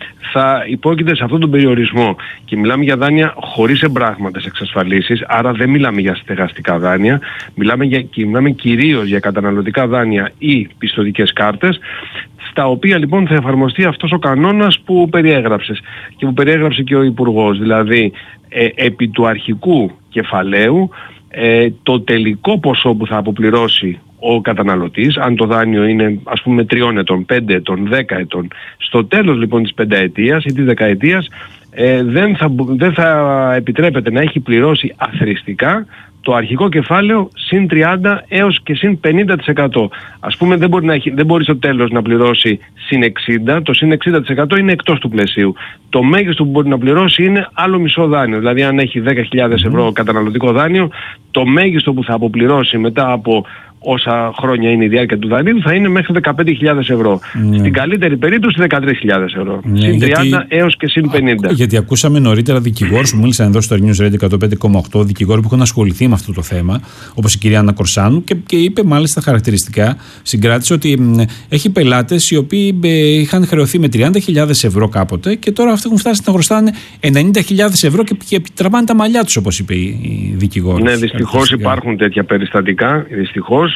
θα υπόκειται σε αυτόν τον περιορισμό. Και μιλάμε για δάνεια χωρίς εμπράγματες εξασφαλίσεις, άρα δεν μιλάμε για στεγαστικά δάνεια, μιλάμε, για, και μιλάμε κυρίως για καταναλωτικά δάνεια ή πιστωτικές κάρτες, στα οποία λοιπόν θα εφαρμοστεί αυτός ο κανόνας που περιέγραψες και που περιέγραψε και ο Υπουργός. Δηλαδή, ε, επί του αρχικού κεφαλαίου, ε, το τελικό ποσό που θα αποπληρώσει ο καταναλωτής, αν το δάνειο είναι ας πούμε τριών ετών, πέντε ετών, δέκα ετών, στο τέλος λοιπόν της πενταετίας ή της δεκαετίας ε, δεν, θα, δεν θα επιτρέπεται να έχει πληρώσει αθροιστικά το αρχικό κεφάλαιο συν τριάντα έως και συν πενήντα τοις εκατό. Ας πούμε δεν μπορεί, να έχει, δεν μπορεί στο τέλος να πληρώσει συν εξήντα, το συν εξήντα τοις εκατό είναι εκτός του πλαισίου. Το μέγιστο που μπορεί να πληρώσει είναι άλλο μισό δάνειο. Δηλαδή αν έχει δέκα χιλιάδες ευρώ καταναλωτικό δάνειο, το μέγιστο που θα αποπληρώσει μετά από όσα χρόνια είναι η διάρκεια του δανείου θα είναι μέχρι δεκαπέντε χιλιάδες ευρώ. Ναι. Στην καλύτερη περίπτωση δεκατρείς χιλιάδες ευρώ. Ναι, συν τριάντα γιατί... έως και συν πενήντα. Γιατί ακούσαμε νωρίτερα δικηγόρους που μίλησαν εδώ στο News Radio εκατόν πέντε κόμμα οκτώ, δικηγόροι που έχουν ασχοληθεί με αυτό το θέμα, όπως η κυρία Άννα Κορσάνου, και, και είπε μάλιστα χαρακτηριστικά, συγκράτησε ότι μ, έχει πελάτες οι οποίοι ε, είχαν χρεωθεί με τριάντα χιλιάδες ευρώ κάποτε και τώρα αυτοί έχουν φτάσει να χρωστάνε ενενήντα χιλιάδες ευρώ και, και τραβάνε τα μαλλιά τους, όπως είπε η δικηγόρος. Ναι, δυστυχώς υπάρχουν τέτοια περιστατικά. Δυστυχώς.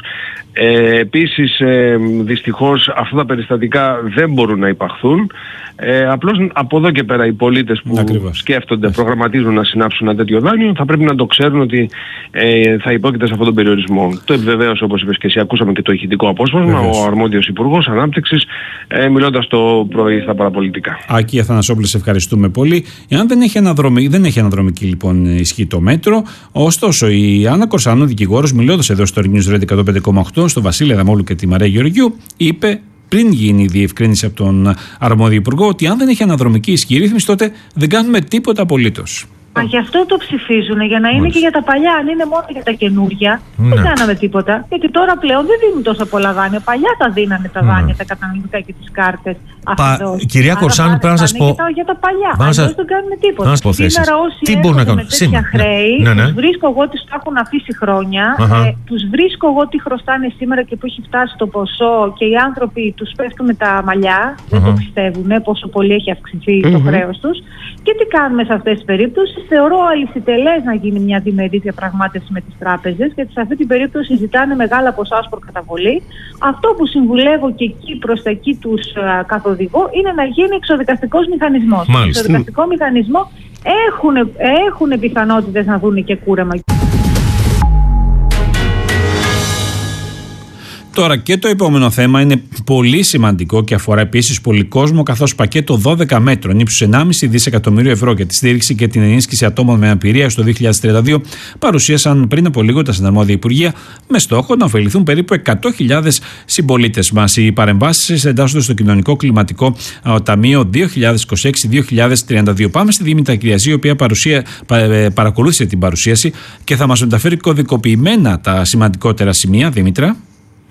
Ε, επίσης ε, δυστυχώς αυτά τα περιστατικά δεν μπορούν να υπαχθούν. Ε, απλώς από εδώ και πέρα οι πολίτες που Ακριβώς. σκέφτονται, Ακριβώς. προγραμματίζουν να συνάψουν ένα τέτοιο δάνειο θα πρέπει να το ξέρουν ότι ε, θα υπόκειται σε αυτόν τον περιορισμό. Το επιβεβαίωσε, όπως είπες και εσύ, ακούσαμε και το ηχητικό απόσπασμα, ο αρμόδιος Υπουργός Ανάπτυξης ε, μιλώντας το πρωί στα παραπολιτικά. Άκη Αθανασόπουλε, σε ευχαριστούμε πολύ. Εάν δεν έχει, αναδρομική, δεν έχει αναδρομική λοιπόν ισχύ το μέτρο, ωστόσο η Άννα Κορσάνου, δικηγόρος, μιλώντας εδώ στο News Radio εκατόν πέντε κόμμα οκτώ, στο Βασίλη Αδαμόλου και τη Μαρία Γεωργιού, είπε πριν γίνει η διευκρίνηση από τον αρμόδιο Υπουργό ότι αν δεν έχει αναδρομική ισχύ ρύθμιση, τότε δεν κάνουμε τίποτα απολύτως. Μα γι' αυτό το ψηφίζουν, για να είναι Μάλιστα. και για τα παλιά. Αν είναι μόνο για τα καινούργια, ναι. δεν κάναμε τίποτα. Γιατί τώρα πλέον δεν δίνουν τόσα πολλά δάνεια. Παλιά τα δίνανε τα δάνεια, ναι. τα καταναλωτικά και τις κάρτες. Πα... Κυρία Κορσάνου, πρέπει να σας πω. Κοιτάω για τα παλιά. Αλλιώς σας... δεν κάνουμε τίποτα. Σήμερα όσοι έχουν με τέτοια χρέη, ναι, ναι. τους βρίσκω εγώ ότι τους έχουν αφήσει χρόνια. Ε, τους βρίσκω εγώ ότι χρωστάνε σήμερα και που έχει φτάσει το ποσό και οι άνθρωποι τους πέφτουν με τα μαλλιά. Δεν το πιστεύουν πόσο πολύ έχει αυξηθεί το χρέος τους. Και τι κάνουμε σε αυτές τις περιπτώσεις? Θεωρώ αλυσιτελές να γίνει μια διμερής διαπραγμάτευση με τις τράπεζες, γιατί σε αυτή την περίπτωση ζητάνε μεγάλα ποσά ως προκαταβολή. Αυτό που συμβουλεύω και εκεί προς τα εκεί τους α, καθοδηγώ είναι να γίνει εξοδικαστικός μηχανισμός. Στον εξοδικαστικό μηχανισμό έχουν, έχουν πιθανότητες να δουν και κούρεμα. Τώρα και το επόμενο θέμα είναι πολύ σημαντικό και αφορά επίσης πολύ κόσμο, καθώς πακέτο δώδεκα μέτρων ύψους ενάμιση δισεκατομμύριο ευρώ για τη στήριξη και την ενίσχυση ατόμων με αναπηρία στο δύο χιλιάδες τριάντα δύο παρουσίασαν πριν από λίγο τα συναρμόδια υπουργεία με στόχο να ωφεληθούν περίπου εκατό χιλιάδες συμπολίτες μας. Οι παρεμβάσεις εντάσσονται στο Κοινωνικό Κλιματικό Ταμείο δύο χιλιάδες είκοσι έξι δύο χιλιάδες τριάντα δύο. Πάμε στη Δήμητρα Κυριαζή, η οποία παρουσία, παρακολούθησε την παρουσίαση και θα μας μεταφέρει κωδικοποιημένα τα σημαντικότερα σημεία. Δήμητρα.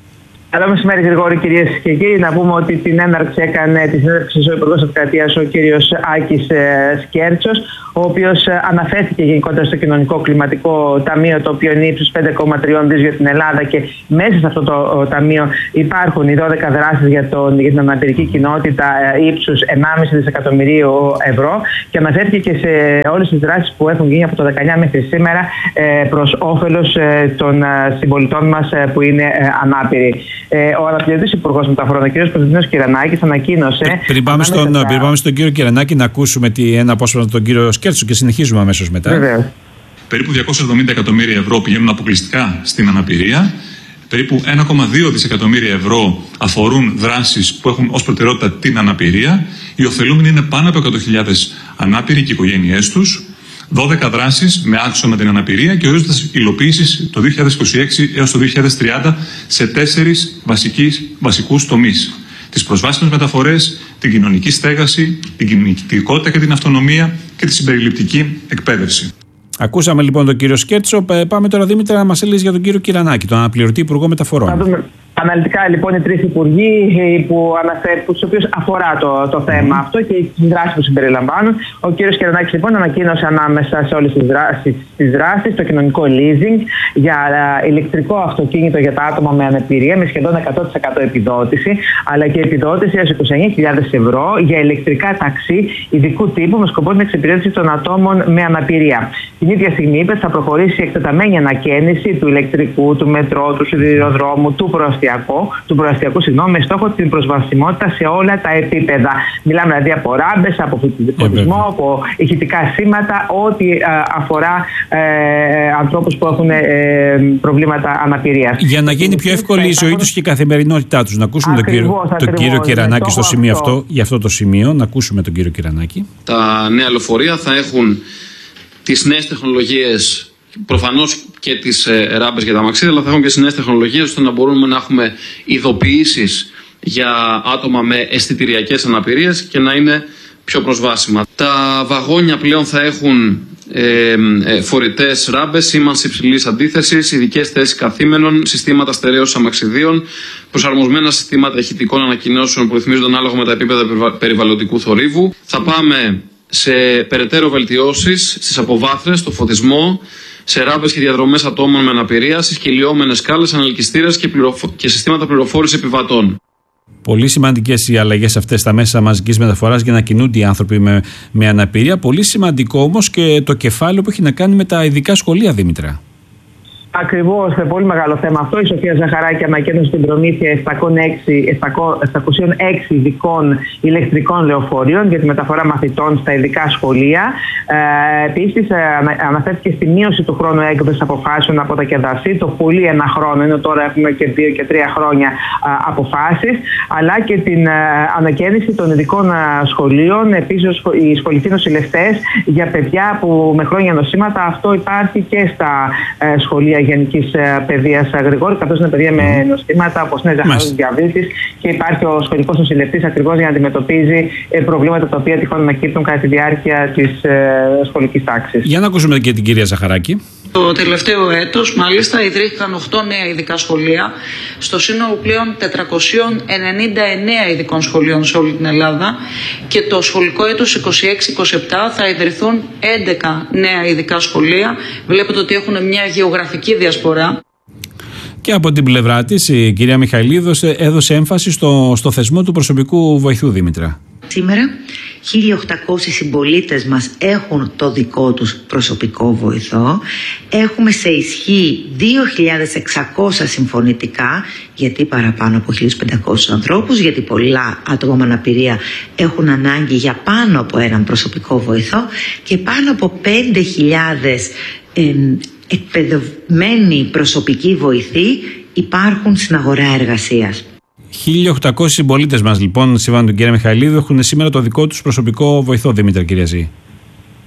Καλό μεσημέρι, Γρηγόρη, κυρίες και κύριοι. Να πούμε ότι την έναρξη έκανε τη συνέντευξη ο Υπουργός Αυτοκρατίας, ο κύριος Άκης Σκέρτσος, ο οποίος αναφέρθηκε γενικότερα στο κοινωνικό κλιματικό ταμείο, το οποίο είναι ύψους πέντε κόμμα τρία δισεκατομμύρια για την Ελλάδα, και μέσα σε αυτό το ταμείο υπάρχουν οι δώδεκα δράσεις για, τον, για την αναπηρική κοινότητα ύψους ενάμιση δισεκατομμυρίου ευρώ, και αναφέρθηκε και σε όλες τις δράσεις που έχουν γίνει από το δεκαεννιά μέχρι σήμερα προς όφελος των συμπολιτών μας που είναι ανάπηροι. Ο αναπληρωτής Υπουργός Μεταφορών, ο κ. Κωνσταντίνος Κυρανάκης, ανακοίνωσε. Πριν πάμε στον, τα... πριν πάμε στον κύριο Κυρανάκη, να ακούσουμε τι, ένα απόσπασμα από τον κύριο Σκέρτσο και συνεχίζουμε αμέσως μετά. Βεβαίως. Περίπου διακόσια εβδομήντα εκατομμύρια ευρώ πηγαίνουν αποκλειστικά στην αναπηρία. Περίπου ένα κόμμα δύο δισεκατομμύρια ευρώ αφορούν δράσεις που έχουν ως προτεραιότητα την αναπηρία. Οι ωφελούμενοι είναι πάνω από εκατό χιλιάδες ανάπηροι και οι οικογένειές τους. δώδεκα δράσεις με άξονα την αναπηρία και ορίζοντας υλοποίησης το δύο χιλιάδες είκοσι έξι έως το δύο χιλιάδες τριάντα σε τέσσερις βασικούς τομείς. Τις προσβάσιμες μεταφορές, την κοινωνική στέγαση, την κινητικότητα και την αυτονομία και τη συμπεριληπτική εκπαίδευση. Ακούσαμε λοιπόν τον κύριο Σκέρτσο. Πάμε τώρα, Δήμητρα, να μας έλεγες για τον κύριο Κυρανάκη, τον αναπληρωτή Υπουργό Μεταφορών. Αναλυτικά λοιπόν οι τρεις υπουργοί που αναφέρουν, στους οποίους αφορά το, το θέμα mm. αυτό και τις δράσεις που συμπεριλαμβάνουν. Ο κύριος Κυρανάκης λοιπόν ανακοίνωσε ανάμεσα σε όλες τις δράσεις, τις δράσεις το κοινωνικό leasing για ηλεκτρικό αυτοκίνητο για τα άτομα με αναπηρία με σχεδόν εκατό τοις εκατό επιδότηση, αλλά και επιδότηση έως είκοσι εννέα χιλιάδες ευρώ για ηλεκτρικά ταξί ειδικού τύπου με σκοπό την εξυπηρέτηση των ατόμων με αναπηρία. Την ίδια στιγμή είπε θα προχωρήσει η εκτεταμένη ανακαίνιση του ηλεκτρικού, του μετρό, του σιδηροδρόμου, του προαστιακού. του προαστιακού συγγνώμη, με στόχο την προσβασιμότητα σε όλα τα επίπεδα. Μιλάμε δηλαδή από ράμπες, από φωτισμό, από ηχητικά σήματα, ό,τι ε, αφορά ε, ανθρώπους που έχουν ε, προβλήματα αναπηρίας. Για να γίνει πιο εύκολη η ζωή τους και η καθημερινότητά τους. Να ακούσουμε ακριβώς, τον κύριο, τον κύριο Κυρανάκη στο σημείο αυτό. αυτό, για αυτό το σημείο. Να ακούσουμε τον κύριο Κυρανάκη. Τα νέα λεωφορεία θα έχουν τις νέες τεχνολογίες. Προφανώς και τις ε, ράμπες για τα μαξίδια, αλλά θα έχουν και τις νέες τεχνολογίες ώστε να μπορούμε να έχουμε ειδοποιήσεις για άτομα με αισθητηριακές αναπηρίες και να είναι πιο προσβάσιμα. Τα βαγόνια πλέον θα έχουν ε, ε, φορητές ράμπες, σήμανση υψηλής αντίθεσης, ειδικές θέσεις καθήμενων, συστήματα στερέωσης αμαξιδίων, προσαρμοσμένα συστήματα ηχητικών ανακοινώσεων που ρυθμίζονται ανάλογα με τα επίπεδα περιβαλλοντικού θορύβου. Θα πάμε σε περαιτέρω βελτιώσεις στις αποβάθρες, στο φωτισμό, σε ράμπες και διαδρομές ατόμων με αναπηρία, στις κυλιόμενες σκάλες, ανελκυστήρες και, πληροφο... και συστήματα πληροφόρησης επιβατών. Πολύ σημαντικές οι αλλαγές αυτές στα μέσα μαζικής μεταφοράς για να κινούνται οι άνθρωποι με, με αναπηρία. Πολύ σημαντικό όμως και το κεφάλαιο που έχει να κάνει με τα ειδικά σχολεία, Δήμητρα. Ακριβώς, πολύ μεγάλο θέμα αυτό. Η Σοφία Ζαχαράκη ανακοίνωσε την προμήθεια επτακόσιων έξι ειδικών ηλεκτρικών λεωφορείων για τη μεταφορά μαθητών στα ειδικά σχολεία. Ε, Επίσης, αναφέρθηκε στη μείωση του χρόνου έκδοσης αποφάσεων από τα ΚΕΔΑΣΥ. Το πολύ ένα χρόνο, ενώ τώρα έχουμε και δύο και τρία χρόνια αποφάσεις, αλλά και την ανακαίνιση των ειδικών σχολείων. Επίσης, οι σχολικοί νοσηλευτές για παιδιά που με χρόνια νοσήματα. Αυτό υπάρχει και στα σχολεία γενικής παιδείας, Γρηγόρη, καθώς είναι παιδεία με νοσήματα όπως είναι ζαχαρόδης διαβήτης, και υπάρχει ο σχολικός νοσηλευτής ακριβώς για να αντιμετωπίζει προβλήματα τα οποία τυχόν ανακύπτουν κατά τη διάρκεια της σχολικής τάξης. Για να ακούσουμε και την κυρία Ζαχαράκη. Το τελευταίο έτος, μάλιστα, ιδρύθηκαν οκτώ νέα ειδικά σχολεία, στο σύνολο πλέον τετρακόσια ενενήντα εννέα ειδικών σχολείων σε όλη την Ελλάδα, και το σχολικό έτος είκοσι έξι είκοσι επτά θα ιδρυθούν έντεκα νέα ειδικά σχολεία. Βλέπετε ότι έχουν μια γεωγραφική διασπορά. Και από την πλευρά της, η κυρία Μιχαηλίδου έδωσε έμφαση στο, στο θεσμό του προσωπικού βοηθού, Δήμητρα. Σήμερα χίλια οκτακόσιοι συμπολίτες μας έχουν το δικό τους προσωπικό βοηθό. Έχουμε σε ισχύ δύο χιλιάδες εξακόσια συμφωνητικά, γιατί παραπάνω από χίλιους πεντακόσιους ανθρώπους, γιατί πολλά άτομα με αναπηρία έχουν ανάγκη για πάνω από έναν προσωπικό βοηθό, και πάνω από πέντε χιλιάδες ε, εκπαιδευμένοι προσωπικοί βοηθοί υπάρχουν στην αγορά εργασίας. χίλια οκτακόσιοι συμπολίτες μας, λοιπόν, σύμφωνα με τον κύριο Μιχαηλίδου, έχουν σήμερα το δικό τους προσωπικό βοηθό, Δήμητρα Κυριαζή.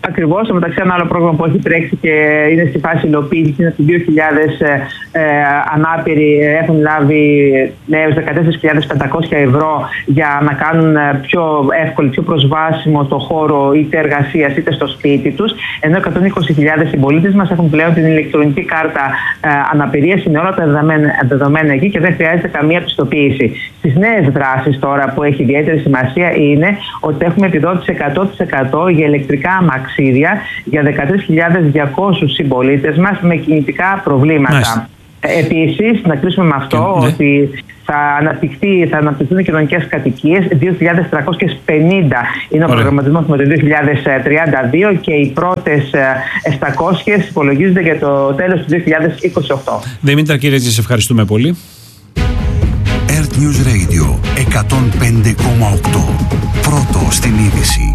Ακριβώς, μεταξύ ένα άλλο πρόγραμμα που έχει τρέξει και είναι στη φάση υλοποίησης είναι το δύο χιλιάδες ε, ανάπηροι έχουν λάβει έως δεκατέσσερις χιλιάδες πεντακόσια ευρώ για να κάνουν πιο εύκολο, πιο προσβάσιμο το χώρο είτε εργασίας είτε στο σπίτι τους, ενώ εκατόν είκοσι χιλιάδες συμπολίτες μας έχουν πλέον την ηλεκτρονική κάρτα ε, αναπηρίας, είναι όλα τα δεδομένα, δεδομένα εκεί και δεν χρειάζεται καμία πιστοποίηση. Στις νέες δράσεις τώρα που έχει ιδιαίτερη σημασία είναι ότι έχουμε επιδότηση εκατό τοις εκατό για ηλεκτρικά αμαξίδια για δεκατρείς χιλιάδες διακόσιους συμπολίτες μας με κινητικά προβλήματα. Επίσης, να κλείσουμε με αυτό και, ότι ναι. θα, αναπτυχθεί, θα αναπτυχθούν κοινωνικές κατοικίες δύο χιλιάδες τριακόσιες πενήντα είναι ο προγραμματισμός με το δύο χιλιάδες τριάντα δύο και οι πρώτες επτακόσιες υπολογίζονται για το τέλος του δύο χιλιάδες είκοσι οκτώ. Δημήτρα Κυρίτζη, σε ευχαριστούμε πολύ. Earth News Radio εκατόν πέντε κόμμα οκτώ. Πρώτο στην είδηση.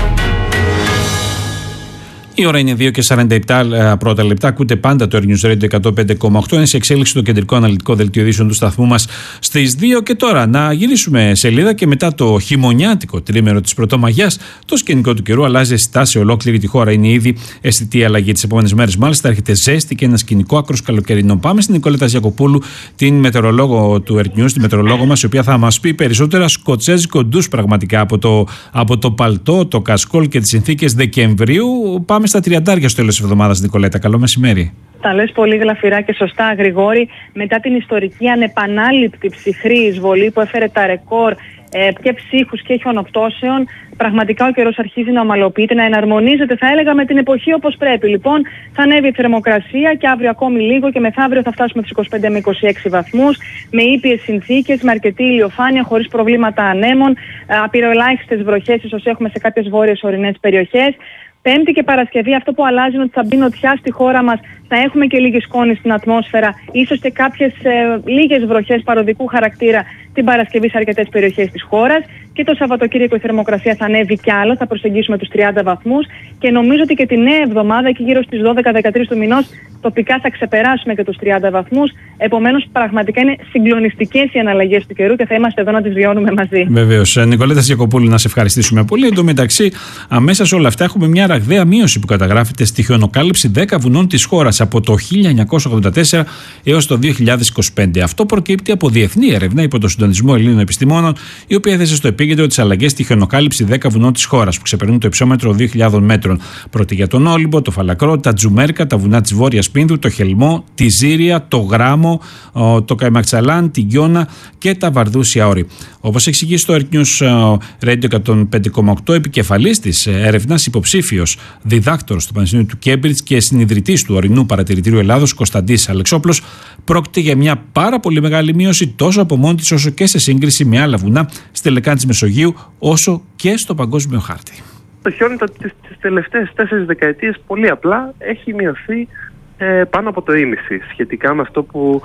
Η ώρα είναι δύο και σαράντα επτά πρώτα λεπτά. Ακούτε πάντα το Earth News Radio εκατόν πέντε κόμμα οκτώ. Είναι σε εξέλιξη το κεντρικό αναλυτικό δελτίο ειδήσεων του σταθμού μας στις δύο. Και τώρα να γυρίσουμε σελίδα και μετά το χειμωνιάτικο τρίμερο της Πρωτομαγιάς, το σκηνικό του καιρού αλλάζει αισθητά σε ολόκληρη τη χώρα. Είναι ήδη αισθητή αλλαγή τις επόμενες μέρες. Μάλιστα, έρχεται ζέστη και ένα σκηνικό άκρος καλοκαιρινό. Πάμε στην Νικόλετα Ζιακοπούλου, την μετεωρολόγο του Earth News, τη μετεωρολόγο μας, η οποία θα μας πει περισσότερα σκοτσέζικο ντους πραγματικά από το, από το παλτό, το κασκόλ και τις συνθήκες Δεκεμβρίου. Πάμε στα τριαντάρια στο τέλος της εβδομάδας, Νικολέτα. Καλό μεσημέρι. Τα λες πολύ γλαφυρά και σωστά, Γρηγόρη. Μετά την ιστορική ανεπανάληπτη ψυχρή εισβολή που έφερε τα ρεκόρ ε, και ψύχους και χιονοπτώσεων, πραγματικά ο καιρός αρχίζει να ομαλοποιείται, να εναρμονίζεται, θα έλεγα, με την εποχή όπως πρέπει. Λοιπόν, θα ανέβει η θερμοκρασία και αύριο ακόμη λίγο και μεθαύριο θα φτάσουμε στους είκοσι πέντε με είκοσι έξι βαθμούς, με ήπιες συνθήκες, με αρκετή ηλιοφάνεια, χωρίς προβλήματα ανέμων, απειροελάχιστες βροχές, ίσως έχουμε σε κάποιες βόρειες ορεινές περιοχές. Πέμπτη και Παρασκευή αυτό που αλλάζει είναι ότι θα μπει νοτιά στη χώρα μας, θα έχουμε και λίγη σκόνη στην ατμόσφαιρα, ίσως και κάποιες ε, λίγες βροχές παροδικού χαρακτήρα την Παρασκευή σε αρκετές περιοχές της χώρας. Και το Σαββατοκύριακο η θερμοκρασία θα ανέβει κι άλλο, θα προσεγγίσουμε τους τριάντα βαθμούς και νομίζω ότι και τη νέα εβδομάδα, εκεί γύρω στις δώδεκα δεκατρείς του μηνός, τοπικά θα ξεπεράσουμε και τους τριάντα βαθμούς. Επομένως, πραγματικά είναι συγκλονιστικές οι αναλλαγές του καιρού και θα είμαστε εδώ να τις βιώνουμε μαζί. Βεβαίως. Νικολέτα Ζιακοπούλου, να σε ευχαριστήσουμε πολύ. Εν τω μεταξύ, αμέσα σε όλα αυτά, έχουμε μια ραγδαία μείωση που καταγράφεται στη χιονοκάλυψη δέκα βουνών της χώρας από το χίλια εννιακόσια ογδόντα τέσσερα έως το δύο χιλιάδες είκοσι πέντε. Αυτό προκύπτει από διεθνή έρευνα υπό το συντονισμό Ελλήνων επιστημόνων, η οποία έθεσε στο επίκεντρο τις αλλαγές στη χιονοκάλυψη δέκα βουνών της χώρας που ξεπερνούν το υψόμετρο δύο χιλιάδων μέτρων. Πρόκειται για τον Όλυμπο, το Φαλακρό, τα Τζουμέρκα, τα βουνά της Βόρειας Πίνδου, το Χελμό, τη Ζήρια, το Γράμμο, το Καϊμαξαλάν, τη Γιώνα και τα Βαρδούσια Όρη. Όπως εξηγεί στο Earth News Radio εκατόν πέντε κόμμα οκτώ, επικεφαλής της έρευνας, υποψήφιος διδάκτορος του Πανεπιστημίου του Κέμπριτζ και συνειδητής του Ορεινού Παρατηρητήριου Ελλάδος, Κωνσταντής Αλεξόπουλος, πρόκειται για μια πάρα πολύ μεγάλη μείωση τόσο από μόνη της όσο και σε σύγκριση με άλλα βουνά στη λεκάνη της Μεσογείου, όσο και στο παγκόσμιο χάρτη. Το χιόνι τις τελευταίες τέσσερις δεκαετίες πολύ απλά έχει μειωθεί ε, πάνω από το ίμιση σχετικά με αυτό που,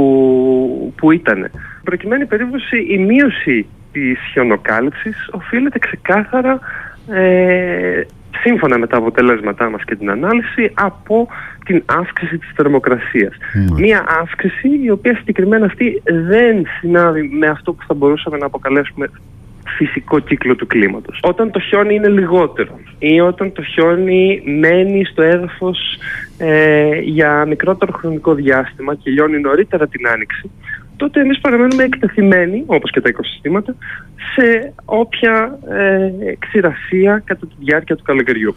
που, που ήταν. Προκειμένη περίπτωση η μείωση της χιονοκάλυψης οφείλεται ξεκάθαρα ε, σύμφωνα με τα αποτελέσματά μας και την ανάλυση από την αύξηση της θερμοκρασίας. Mm. Μία αύξηση η οποία συγκεκριμένα αυτή δεν συνάδει με αυτό που θα μπορούσαμε να αποκαλέσουμε φυσικό κύκλο του κλίματος. Όταν το χιόνι είναι λιγότερο ή όταν το χιόνι μένει στο έδαφος ε, για μικρότερο χρονικό διάστημα και λιώνει νωρίτερα την άνοιξη, τότε εμείς παραμένουμε εκτεθειμένοι, όπως και τα οικοσυστήματα, σε όποια ε, ξηρασία κατά τη διάρκεια του καλοκαιριού.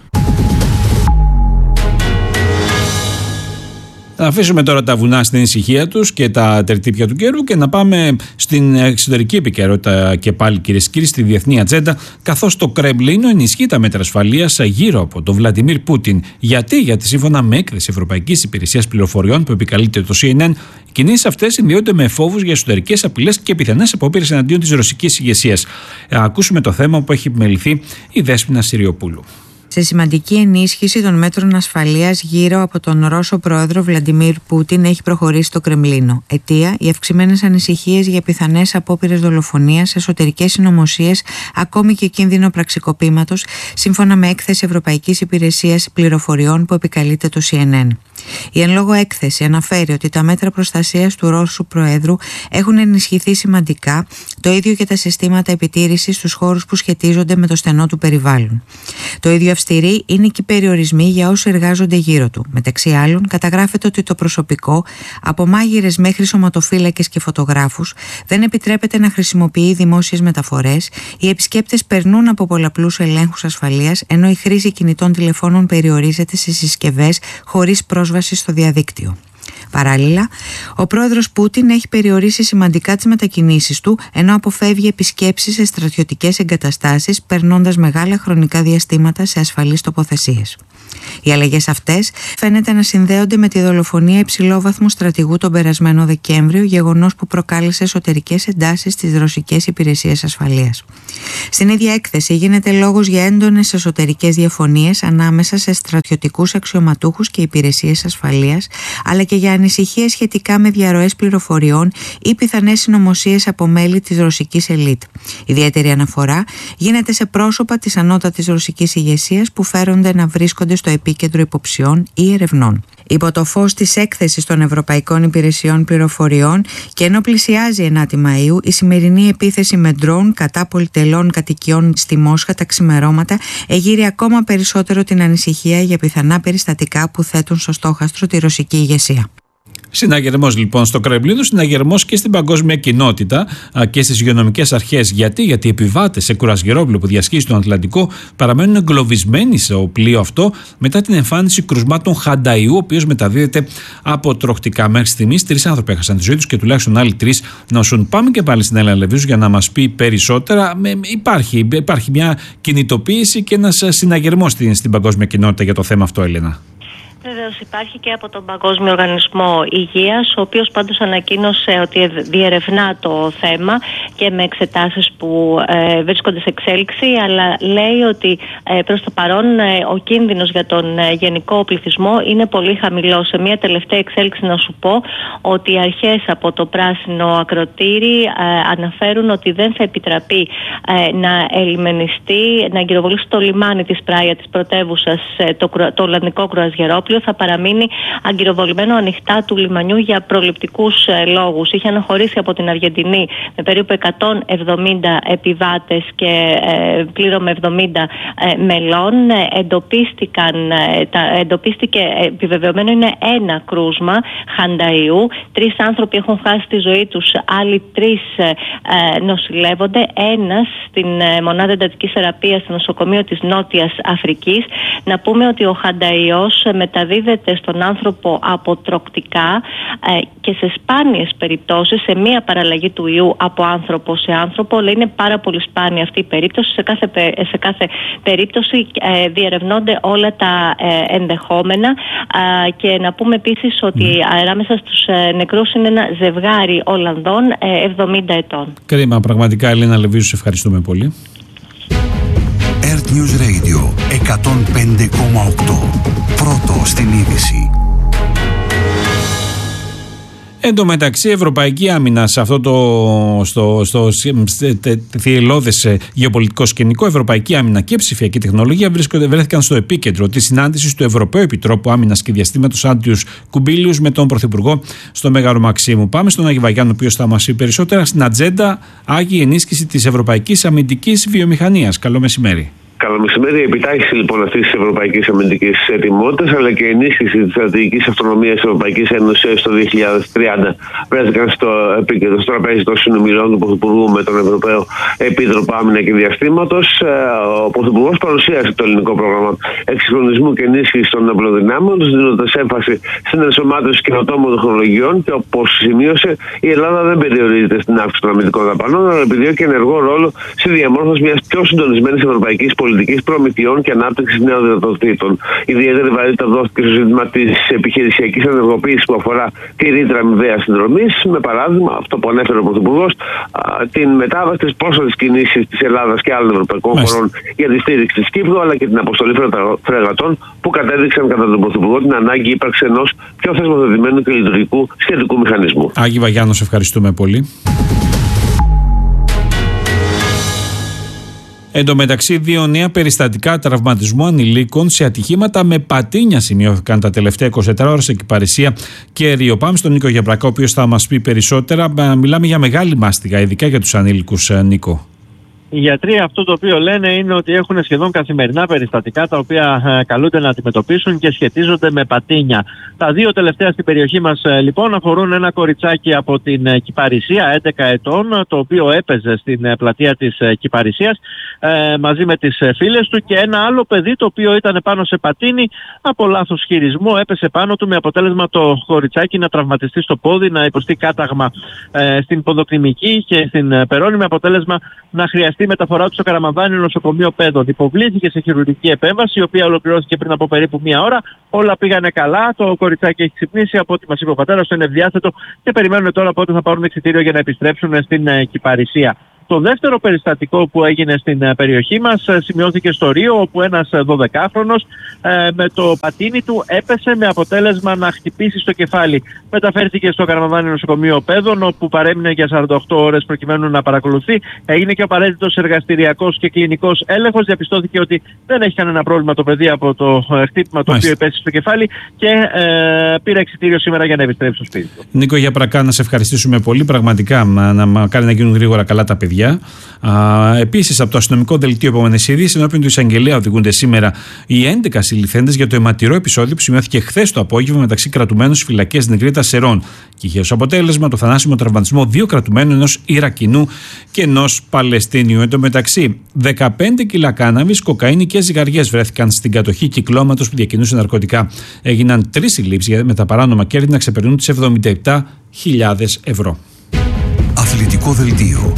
Θα αφήσουμε τώρα τα βουνά στην ησυχία τους και τα τερτύπια του καιρού και να πάμε στην εξωτερική επικαιρότητα και πάλι, κυρίες και κύριοι, στη διεθνή ατζέντα, καθώς το Κρεμλίνο ενισχύει τα μέτρα ασφαλείας γύρω από τον Βλαντιμίρ Πούτιν. Γιατί, γιατί σύμφωνα με έκθεση Ευρωπαϊκής Υπηρεσίας Πληροφοριών που επικαλείται το σι εν εν, οι κινήσεις αυτές συνδυόνται με φόβους για εσωτερικές απειλές και πιθανές απόπειρες εναντίον της ρωσικής ηγεσίας. Ακούσουμε το θέμα που έχει επιμεληθεί η Δέσποινα Συριοπούλου. Σε σημαντική ενίσχυση των μέτρων ασφαλείας γύρω από τον Ρώσο πρόεδρο Βλαντιμίρ Πούτιν έχει προχωρήσει το Κρεμλίνο. Αιτία, οι αυξημένες ανησυχίες για πιθανές απόπειρες δολοφονίας, εσωτερικές συνωμοσίες, ακόμη και κίνδυνο πραξικοπήματος, σύμφωνα με έκθεση Ευρωπαϊκής Υπηρεσίας Πληροφοριών που επικαλείται το σι εν εν. Η εν λόγω έκθεση αναφέρει ότι τα μέτρα προστασίας του Ρώσου Προέδρου έχουν ενισχυθεί σημαντικά, το ίδιο και τα συστήματα επιτήρησης στους χώρους που σχετίζονται με το στενό του περιβάλλον. Το ίδιο αυστηροί είναι και οι περιορισμοί για όσοι εργάζονται γύρω του. Μεταξύ άλλων, καταγράφεται ότι το προσωπικό, από μάγειρες μέχρι σωματοφύλακες και φωτογράφους, δεν επιτρέπεται να χρησιμοποιεί δημόσιες μεταφορές, οι επισκέπτες περνούν από πολλαπλούς ελέγχους ασφαλείας, ενώ η χρήση κινητών τηλεφώνων περιορίζεται σε συσκευές χωρίς πρόσβαση στο διαδίκτυο. Παράλληλα, ο πρόεδρος Πούτιν έχει περιορίσει σημαντικά τις μετακινήσεις του, ενώ αποφεύγει επισκέψεις σε στρατιωτικές εγκαταστάσεις, περνώντας μεγάλα χρονικά διαστήματα σε ασφαλείς τοποθεσίες. Οι αλλαγές αυτές φαίνεται να συνδέονται με τη δολοφονία υψηλόβαθμου στρατηγού τον περασμένο Δεκέμβριο, γεγονός που προκάλεσε εσωτερικές εντάσεις στις ρωσικές υπηρεσίες ασφαλείας. Στην ίδια έκθεση γίνεται λόγος για έντονες εσωτερικές διαφωνίες ανάμεσα σε στρατιωτικούς αξιωματούχους και υπηρεσίες ασφαλείας, αλλά και για ανησυχίες σχετικά με διαρροές πληροφοριών ή πιθανές συνωμοσίες από μέλη της ρωσικής ελίτ. Ιδιαίτερη αναφορά γίνεται σε πρόσωπα της ανώτατης ρωσικής ηγεσίας που φέρονται να βρίσκονται στο επίκεντρο υποψιών ή ερευνών. Υπό το φως της έκθεσης των Ευρωπαϊκών Υπηρεσιών Πληροφοριών και ενώ πλησιάζει ενάτη Μαΐου, η σημερινή επίθεση με ντρόουν κατά πολυτελών κατοικιών στη Μόσχα τα ξημερώματα εγείρει ακόμα περισσότερο την ανησυχία για πιθανά περιστατικά που θέτουν στο στόχαστρο τη ρωσική ηγεσία. Συναγερμός λοιπόν στο Κρεμλίνο, συναγερμός και στην παγκόσμια κοινότητα και στις υγειονομικές αρχές. Γιατί, γιατί οι επιβάτες σε κουρασγερόπλοιο που διασχίζει τον Ατλαντικό παραμένουν εγκλωβισμένοι στο πλοίο αυτό μετά την εμφάνιση κρουσμάτων χανταϊού, ο οποίος μεταδίδεται από τροχτικά. Μέχρι στιγμής τρεις άνθρωποι έχασαν τη ζωή τους και τουλάχιστον άλλοι τρεις νοσούν. Πάμε και πάλι στην Έλενα Λεβίζου για να μας πει περισσότερα. Υπάρχει, υπάρχει μια κινητοποίηση και ένας συναγερμός στην, στην παγκόσμια κοινότητα για το θέμα αυτό, Έλενα. Βεβαίως υπάρχει και από τον Παγκόσμιο Οργανισμό Υγείας, ο οποίος πάντως ανακοίνωσε ότι διερευνά το θέμα και με εξετάσεις που ε, βρίσκονται σε εξέλιξη, αλλά λέει ότι ε, προς το παρόν ε, ο κίνδυνος για τον ε, γενικό πληθυσμό είναι πολύ χαμηλός. Σε μια τελευταία εξέλιξη να σου πω ότι οι αρχές από το Πράσινο Ακροτήρι ε, αναφέρουν ότι δεν θα επιτραπεί ε, να ελιμενιστεί, να εγκυροβολήσει το λιμάνι της Πράια, της πρωτεύουσας, ε, το, το Ολλανδικό κρουαζιερόπλοιο. Θα παραμείνει αγκυροβολημένο ανοιχτά του λιμανιού για προληπτικούς ε, λόγους. Είχε αναχωρήσει από την Αργεντινή με περίπου εκατόν εβδομήντα επιβάτες και ε, πλήρωμε εβδομήντα ε, μελών. Ε, εντοπίστηκαν, ε, τα, εντοπίστηκε, ε, επιβεβαιωμένο είναι ένα κρούσμα χανταϊού. Τρεις άνθρωποι έχουν χάσει τη ζωή τους, άλλοι τρεις ε, ε, νοσηλεύονται. Ένας στην ε, μονάδα εντατικής θεραπείας στο νοσοκομείο της Νότιας Αφρικής. Να πούμε ότι ο χανταϊός ε, μεταδίδεται στον άνθρωπο από τροκτικά ε, και σε σπάνιες περιπτώσεις, σε μία παραλλαγή του ιού από άνθρωπο σε άνθρωπο, αλλά είναι πάρα πολύ σπάνια αυτή η περίπτωση. Σε κάθε, σε κάθε περίπτωση ε, διερευνώνται όλα τα ε, ενδεχόμενα ε, και να πούμε επίσης ότι mm. ανάμεσα στους ε, νεκρούς είναι ένα ζευγάρι Ολλανδών ε, εβδομήντα ετών. Κρίμα, πραγματικά, Ελένα Λεβίζου, σε ευχαριστούμε πολύ. Earth News Radio εκατόν πέντε κόμμα οκτώ. Πρώτο στην είδηση. Εν τω μεταξύ, η Ευρωπαϊκή Άμυνα σε αυτό το στο, στο, θηελώδες γεωπολιτικό σκηνικό, Ευρωπαϊκή Άμυνα και ψηφιακή τεχνολογία βρίσκονται, βρέθηκαν στο επίκεντρο της συνάντησης του Ευρωπαίου Επιτρόπου Άμυνας και Διαστήματος Άντριους Κουμπίλιους με τον Πρωθυπουργό στο Μέγαρο Μαξίμου. Πάμε στον Άγη Βαγιάννη, ο οποίος θα μας πει περισσότερα. Στην ατζέντα, Άγη, ενίσχυση της ευρωπαϊκής αμυντικής βιομηχανίας. Καλό μεσημέρι. Καλό μεσημέρι. Η επιτάχυνση λοιπόν αυτή τη ευρωπαϊκή αμυντική ετοιμότητα αλλά και η ενίσχυση τη στρατηγική αυτονομία τη Ευρωπαϊκή Ένωση έω το δύο χιλιάδες τριάντα βρέθηκαν στο επίκεντρο στο τραπέζι των συνομιλιών του Πρωθυπουργού με τον Ευρωπαίο Επίτροπο Άμυνα και Διαστήματο. Ο Πρωθυπουργός παρουσίασε το ελληνικό πρόγραμμα εξυγχρονισμού και ενίσχυση των απλοδυνάμεων, δίνοντα έμφαση στην ενσωμάτωση καινοτόμων τεχνολογιών και, όπως σημείωσε, η Ελλάδα δεν περιορίζεται στην αύξηση των αμυντικών δαπανών, αλλά επιδιώκει ενεργό ρόλο στη διαμόρφωση μια πιο συντονισμένη ευρωπαϊκή πολιτική. Πολιτικής προμηθειών και ανάπτυξης νέων δυνατοτήτων. Ιδιαίτερη βαρύτητα δόθηκε στο ζήτημα της επιχειρησιακής ενεργοποίησης που αφορά τη ρήτρα αμοιβαίας συνδρομής, με παράδειγμα αυτό που ανέφερε ο Πρωθυπουργός, την μετάβαση της πρόσφατης κινήσης της Ελλάδας και άλλων ευρωπαϊκών χωρών για τη στήριξη της Κύπρου, αλλά και την αποστολή φρεγατών που κατέδειξαν κατά τον Πρωθυπουργό την ανάγκη ύπαρξης ενός πιο θεσμοθετημένου και λειτουργικού σχετικού μηχανισμού. Άγη Βαγιάννη, ευχαριστούμε πολύ. Εν τω μεταξύ, δύο νέα περιστατικά τραυματισμού ανηλίκων σε ατυχήματα με πατίνια σημειώθηκαν τα τελευταία είκοσι τέσσερις ώρες σε Κυπαρισία και Ρίο. Πάμε στον Νίκο Γιαπρακά, ο οποίος θα μας πει περισσότερα. Μιλάμε για μεγάλη μάστιγα, ειδικά για τους ανήλικους, Νίκο. Οι γιατροί αυτό το οποίο λένε είναι ότι έχουν σχεδόν καθημερινά περιστατικά τα οποία ε, καλούνται να αντιμετωπίσουν και σχετίζονται με πατίνια. Τα δύο τελευταία στην περιοχή μας ε, λοιπόν αφορούν ένα κοριτσάκι από την ε, Κυπαρισία έντεκα ετών, το οποίο έπαιζε στην ε, πλατεία της ε, Κυπαρισίας ε, μαζί με τις ε, φίλες του, και ένα άλλο παιδί το οποίο ήταν πάνω σε πατίνι, από λάθος χειρισμό έπεσε πάνω του, με αποτέλεσμα το κοριτσάκι να τραυματιστεί στο πόδι, να υποστεί κάταγμα ε, στην ποδοκτημική και στην ε, περώνη, με αποτέλεσμα να χρειαστεί η μεταφορά του στο Καραμανδάνιο νοσοκομείο Πέδων. Υποβλήθηκε σε χειρουργική επέμβαση, η οποία ολοκληρώθηκε πριν από περίπου μία ώρα. Όλα πήγανε καλά. Το κοριτσάκι έχει ξυπνήσει. Από ό,τι μας είπε ο πατέρας του, είναι ευδιάθετο και περιμένουν τώρα πότε θα πάρουν εξιτήριο για να επιστρέψουν στην ε, Κυπαρισία. Το δεύτερο περιστατικό που έγινε στην ε, περιοχή μας ε, σημειώθηκε στο Ρίο, όπου ένας ε, δωδεκάχρονος ε, με το πατίνι του έπεσε, με αποτέλεσμα να χτυπήσει στο κεφάλι. Μεταφέρθηκε στο Καραμανδάνιο νοσοκομείο Πέδων, όπου παρέμεινε για σαράντα οκτώ ώρες προκειμένου να παρακολουθεί. Έγινε και ο απαραίτητος εργαστηριακός και κλινικός έλεγχος. Διαπιστώθηκε ότι δεν έχει κανένα πρόβλημα το παιδί από το ε, χτύπημα το οποίο επέστησε στο κεφάλι και ε, πήρε εξιτήριο σήμερα για να επιστρέψει στο σπίτι του. Νίκο Γιαπρακά, να σε ευχαριστήσουμε πολύ. Πραγματικά να μακάρι να γίνουν γρήγορα καλά τα παιδιά. Επίσης, από το αστυνομικό δελτίο επόμενης ειδήσεις, ενώπιον του εισαγγελέα οδηγούνται σήμερα οι έντεκα συλληφθέντες για το αιματηρό επεισόδιο που σημειώθηκε χθες το απόγευμα μεταξύ κρατουμένων στις φυλακές Νεκρίτας Σερών και είχε ως αποτέλεσμα το θανάσιμο τραυματισμό δύο κρατουμένων, ενός Ιρακινού και ενός Παλαιστίνιου. Εν τω μεταξύ, δεκαπέντε κιλά κάναβης, κοκαίνη και ζυγαριές βρέθηκαν στην κατοχή κυκλώματος που διακινούσε ναρκωτικά. Έγιναν τρεις συλλήψεις με τα παράνομα κέρδη να ξεπερνούν τις εβδομήντα επτά χιλιάδες ευρώ. Αθλητικό δελτίο.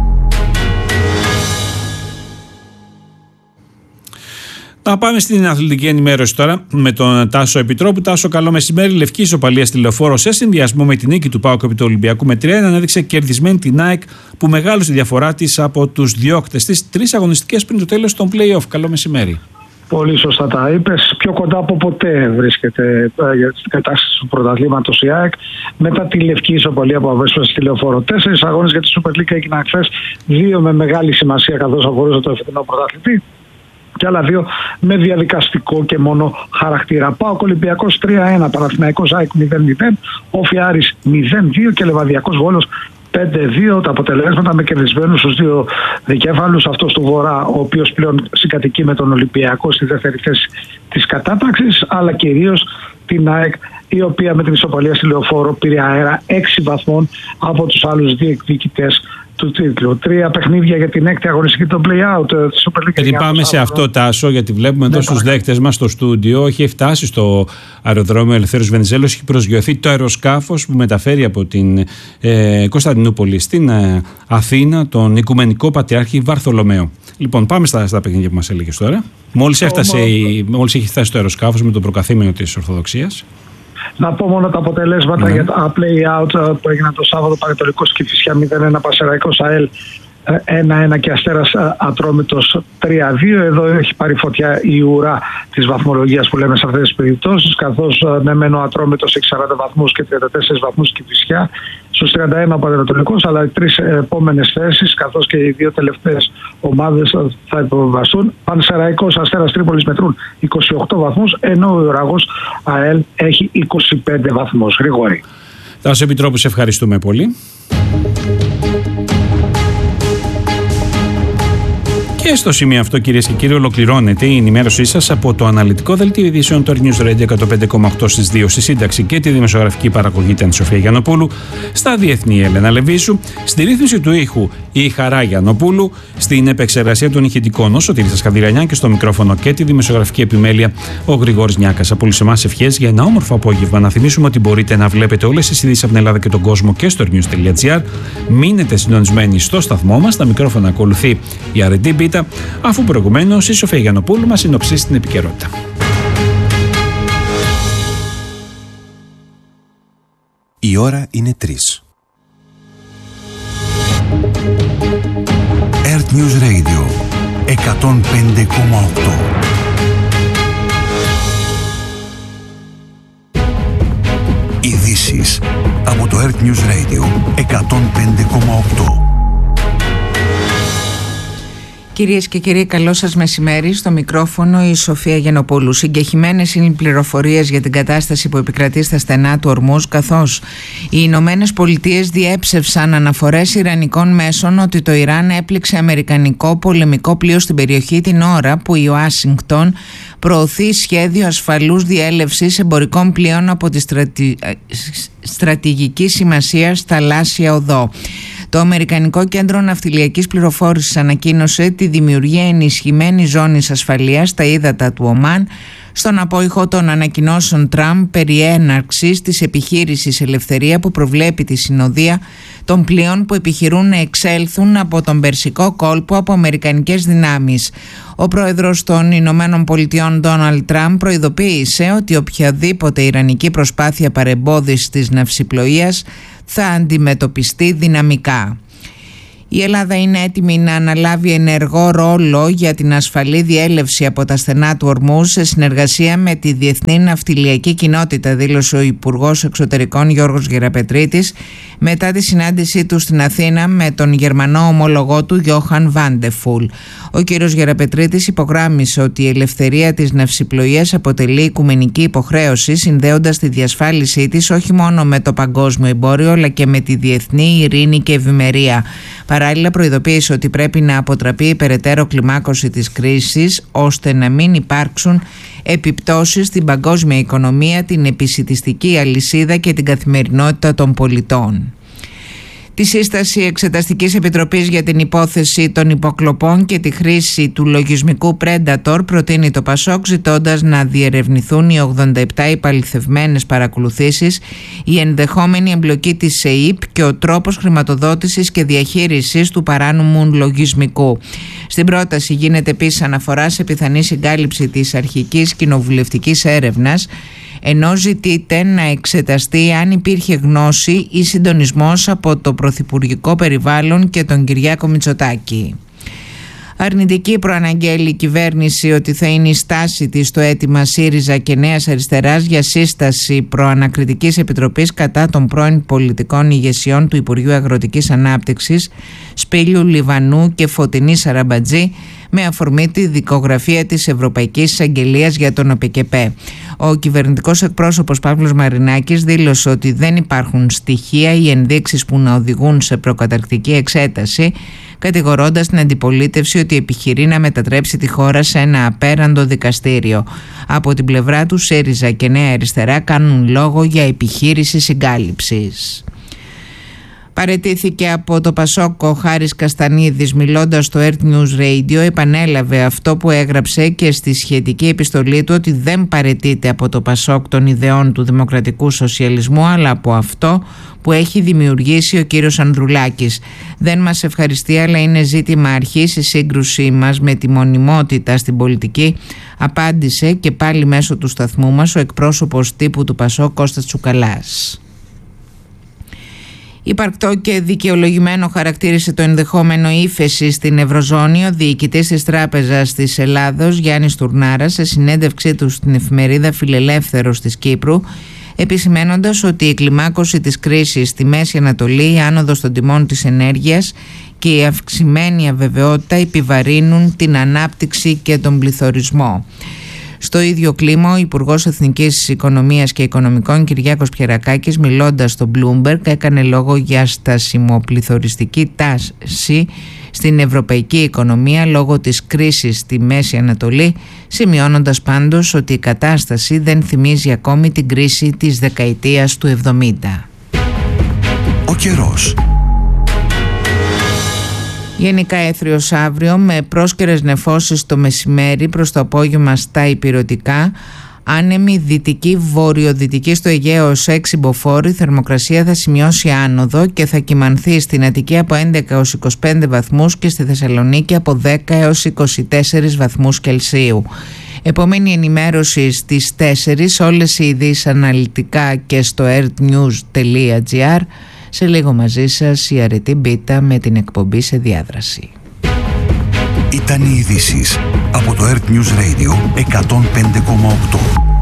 Να πάμε στην αθλητική ενημέρωση τώρα με τον Τάσο Επιτρόπου. Τάσο, καλό μεσημέρι. Λευκή ισοπαλία στη Λεωφόρο σε συνδυασμό με την νίκη του ΠΑΟΚ επί του Ολυμπιακού με τρία ένα ανέδειξε κερδισμένη την ΑΕΚ, που μεγάλωσε τη διαφορά της από τους διώκτες της τρεις αγωνιστικές πριν το τέλος των play-off. Καλό μεσημέρι. Πολύ σωστά τα είπες. Πιο κοντά από ποτέ βρίσκεται στην κατάσταση του πρωταθλήματος η ΑΕΚ μετά τη λευκή ισοπαλία που αβέσπασε στη Λεωφόρο. Τέσσερις αγώνες για τη Super League έγιναν χθες, δύο με μεγάλη σημασία καθώς αφορούσε το εφετινό πρωταθλητή και άλλα δύο με διαδικαστικό και μόνο χαρακτήρα. ΠΑΟΚ Ολυμπιακός τρία ένα, Παναθηναϊκός ΑΕΚ μηδέν μηδέν, Όφι Άρης μηδέν δύο και Λεβαδιακός Βόλος πέντε δύο. Τα αποτελέσματα με κερδισμένους στους δύο δικέφαλους, αυτός του Βορρά, ο οποίος πλέον συγκατοικεί με τον Ολυμπιακό στη δεύτερη θέση της κατάταξης, αλλά κυρίως την ΑΕΚ, η οποία με την ισοπαλία στη Λεωφόρο πήρε αέρα έξι βαθμών από τους άλλους δύο εκδικητές του τίτλου. Τρία παιχνίδια για την έκτη αγωνιστική των play-out της Super League. Γιατί πάμε σε αυτό, Τάσο, γιατί βλέπουμε εδώ στους δέκτες μας στο στούντιο, έχει φτάσει στο αεροδρόμιο Ελευθέριος Βενιζέλος, έχει προσγειωθεί το αεροσκάφος που μεταφέρει από την ε, Κωνσταντινούπολη στην ε, Αθήνα τον Οικουμενικό Πατριάρχη Βαρθολομαίο. Λοιπόν, πάμε στα, στα παιχνίδια που μας έλεγες τώρα. Μόλις, έφτασε, μόλις έχει φτάσει το αεροσκάφος με το προκαθήμενο της Ορθοδοξίας. Να πω μόνο τα αποτελέσματα mm. για τα play-out που έγιναν το Σάββατο. Πανετολικός Κηφισιά μηδέν ένα, Πασεραϊκός ΑΕΛ ένα ένα και Αστέρας Ατρόμητος τρία δύο. Εδώ έχει πάρει φωτιά η ουρά της βαθμολογίας που λέμε σε αυτές τις περιπτώσεις, καθώς ναι μεν ο Ατρόμητος έχει σαράντα βαθμούς και τριάντα τέσσερις βαθμούς Κηφισιά, στους τριάντα ένα ο Πανετολικός, αλλά οι τρεις επόμενες θέσεις καθώς και οι δύο τελευταίες ομάδες θα υποβαστούν. Πανσεραϊκός Αστέρας Τρίπολης μετρούν είκοσι οκτώ βαθμούς, ενώ ο Ιωραγός ΑΕΛ έχει είκοσι πέντε βαθμούς. Γρηγόρη. Τάσο Επιτρόπου, σε ευχαριστούμε πολύ. Και στο σημείο αυτό, κυρίες και κύριοι, ολοκληρώνεται η ενημέρωσή σας από το αναλυτικό δελτίο ειδήσεων του News Radio εκατόν πέντε κόμμα οκτώ στις δύο. Στη σύνταξη και τη δημοσιογραφική παραγωγή ήταν η Σοφία Γιαννοπούλου, στα διεθνή Έλενα Λεβίσου, στη ρύθμιση του ήχου η Χαρά Γιαννοπούλου, στην επεξεργασία των ηχητικών ο Σωτήρης Καδηρανιά και στο μικρόφωνο και τη δημοσιογραφική επιμέλεια ο Γρηγόρης Νιάκας. Από όλους εμάς ευχές για ένα όμορφο απόγευμα. Να θυμίσουμε ότι μπορείτε να βλέπετε όλες τις ειδήσεις από την Ελλάδα και τον κόσμο και στο news.gr. Μείνετε συντονισμένοι στο σταθμό μας. Στα μικρόφωνα ακολουθεί η Αρεντή Μπίτα, αφού προηγουμένως η Σοφία Γιαννοπούλου μας συνοψίσει την επικαιρότητα. Η ώρα είναι τρεις. Earth News Radio εκατόν πέντε κόμμα οκτώ. Ειδήσεις από το Earth News Radio εκατόν πέντε κόμμα οκτώ. Κυρίες και κύριοι, καλό σας μεσημέρι. Στο μικρόφωνο η Σοφία Γενοπούλου. Συγκεχημένες είναι οι πληροφορίες για την κατάσταση που επικρατεί στα στενά του Ορμούζ, καθώς οι Ηνωμένες Πολιτείες διέψευσαν αναφορές ιρανικών μέσων ότι το Ιράν έπληξε αμερικανικό πολεμικό πλοίο στην περιοχή την ώρα που η Ουάσιγκτον προωθεί σχέδιο ασφαλούς διέλευσης εμπορικών πλοίων από τη στρατη... στρατηγική σημασία θαλάσσια οδό. Το Αμερικανικό Κέντρο Ναυτιλιακής Πληροφόρησης ανακοίνωσε τη δημιουργία ενισχυμένης ζώνης ασφαλείας στα ύδατα του Ομάν στον απόϊχο των ανακοινώσεων Τραμπ περί έναρξης της επιχείρησης Ελευθερία που προβλέπει τη συνοδεία των πλοίων που επιχειρούν να εξέλθουν από τον Περσικό κόλπο από αμερικανικές δυνάμεις. Ο πρόεδρος των Ηνωμένων Πολιτειών Ντόναλντ Τραμπ προειδοποίησε ότι οποιαδήποτε ιρανική προσπάθεια παρεμπόδισης της ναυσιπλοείας θα αντιμετωπιστεί δυναμικά. Η Ελλάδα είναι έτοιμη να αναλάβει ενεργό ρόλο για την ασφαλή διέλευση από τα στενά του Ορμούζ σε συνεργασία με τη Διεθνή Ναυτιλιακή Κοινότητα, δήλωσε ο Υπουργός Εξωτερικών Γιώργος Γεραπετρίτης μετά τη συνάντησή του στην Αθήνα με τον Γερμανό ομόλογό του Γιόχαν Βάντεφουλ. Ο κ. Γεραπετρίτης υπογράμμισε ότι η ελευθερία της ναυσιπλοείας αποτελεί οικουμενική υποχρέωση, συνδέοντας τη διασφάλισή της όχι μόνο με το παγκόσμιο εμπόριο αλλά και με τη διεθνή ειρήνη και ευημερία. Παράλληλα, προειδοποίησε ότι πρέπει να αποτραπεί η περαιτέρω κλιμάκωση της κρίσης ώστε να μην υπάρξουν επιπτώσεις στην παγκόσμια οικονομία, την επισιτιστική αλυσίδα και την καθημερινότητα των πολιτών. Τη σύσταση Εξεταστικής Επιτροπής για την υπόθεση των υποκλοπών και τη χρήση του λογισμικού Predator προτείνει το Πασόκ, ζητώντας να διερευνηθούν οι ογδόντα επτά επαληθευμένες παρακολουθήσεις, η ενδεχόμενη εμπλοκή της ΕΥΠ και ο τρόπος χρηματοδότησης και διαχείρισης του παράνομου λογισμικού. Στην πρόταση γίνεται επίσης αναφορά σε πιθανή συγκάλυψη της αρχικής κοινοβουλευτικής έρευνας, ενώ ζητείται να εξεταστεί αν υπήρχε γνώση ή συντονισμός από το πρωθυπουργικό περιβάλλον και τον Κυριάκο Μητσοτάκη. Αρνητική προαναγγέλει η κυβέρνηση ότι θα είναι η στάση της στο αίτημα ΣΥΡΙΖΑ και Νέας Αριστεράς για σύσταση προανακριτικής επιτροπής κατά των πρώην πολιτικών ηγεσιών του Υπουργείου Αγροτικής Ανάπτυξης Σπύλιου Λιβανού και Φωτεινή Σαραμπατζή με αφορμή τη δικογραφία της Ευρωπαϊκής Εισαγγελίας για τον ΟΠΕΚΕΠΕ. Ο κυβερνητικός εκπρόσωπος Παύλος Μαρινάκης δήλωσε ότι δεν υπάρχουν στοιχεία ή ενδείξεις που να οδηγούν σε προκαταρκτική εξέταση, κατηγορώντας την αντιπολίτευση ότι επιχειρεί να μετατρέψει τη χώρα σε ένα απέραντο δικαστήριο. Από την πλευρά του, ΣΥΡΙΖΑ και Νέα Αριστερά κάνουν λόγο για επιχείρηση συγκάλυψης. Παραιτήθηκε από το Πασόκ ο Χάρης Καστανίδης, μιλώντας στο Earth News Radio, επανέλαβε αυτό που έγραψε και στη σχετική επιστολή του, ότι δεν παραιτείται από το Πασόκ των ιδεών του δημοκρατικού σοσιαλισμού αλλά από αυτό που έχει δημιουργήσει ο κύριος Ανδρουλάκης. Δεν μας ευχαριστεί, αλλά είναι ζήτημα αρχής η σύγκρουσή μας με τη μονιμότητα στην πολιτική, απάντησε και πάλι μέσω του σταθμού μας ο εκπρόσωπος τύπου του Πασόκ Κώστας Τσουκαλάς. Υπαρκτό και δικαιολογημένο χαρακτήρισε το ενδεχόμενο ύφεση στην Ευρωζώνη ο διοικητής της Τράπεζας της Ελλάδος Γιάννης Τουρνάρας σε συνέντευξή του στην εφημερίδα Φιλελεύθερος της Κύπρου, επισημένοντας ότι η κλιμάκωση της κρίσης στη Μέση Ανατολή, η άνοδος των τιμών της ενέργειας και η αυξημένη αβεβαιότητα επιβαρύνουν την ανάπτυξη και τον πληθωρισμό. Στο ίδιο κλίμα, ο Υπουργός Εθνικής Οικονομίας και Οικονομικών Κυριάκος Πιερακάκης, μιλώντας στο Bloomberg, έκανε λόγο για στασιμοπληθωριστική τάση στην ευρωπαϊκή οικονομία λόγω της κρίσης στη Μέση Ανατολή, σημειώνοντας πάντως ότι η κατάσταση δεν θυμίζει ακόμη την κρίση της δεκαετίας του εβδομήντα. Ο καιρός. Γενικά έθριος αύριο με πρόσκαιρες νεφώσεις το μεσημέρι προς το απόγευμα στα ηπειρωτικά, άνεμη δυτική βορειοδυτική στο Αιγαίο ως έξι μποφόρ, η θερμοκρασία θα σημειώσει άνοδο και θα κυμανθεί στην Αττική από έντεκα έως είκοσι πέντε βαθμούς και στη Θεσσαλονίκη από δέκα έως είκοσι τέσσερις βαθμούς Κελσίου. Επόμενη ενημέρωση στις τέσσερις, όλες οι ειδήσεις αναλυτικά και στο earthnews τελεία gr. Σε λίγο μαζί σας η Αρετή Μπίτα με την εκπομπή σε διάδραση. Ήταν οι ειδήσεις από το Earth News Radio εκατόν πέντε κόμμα οκτώ.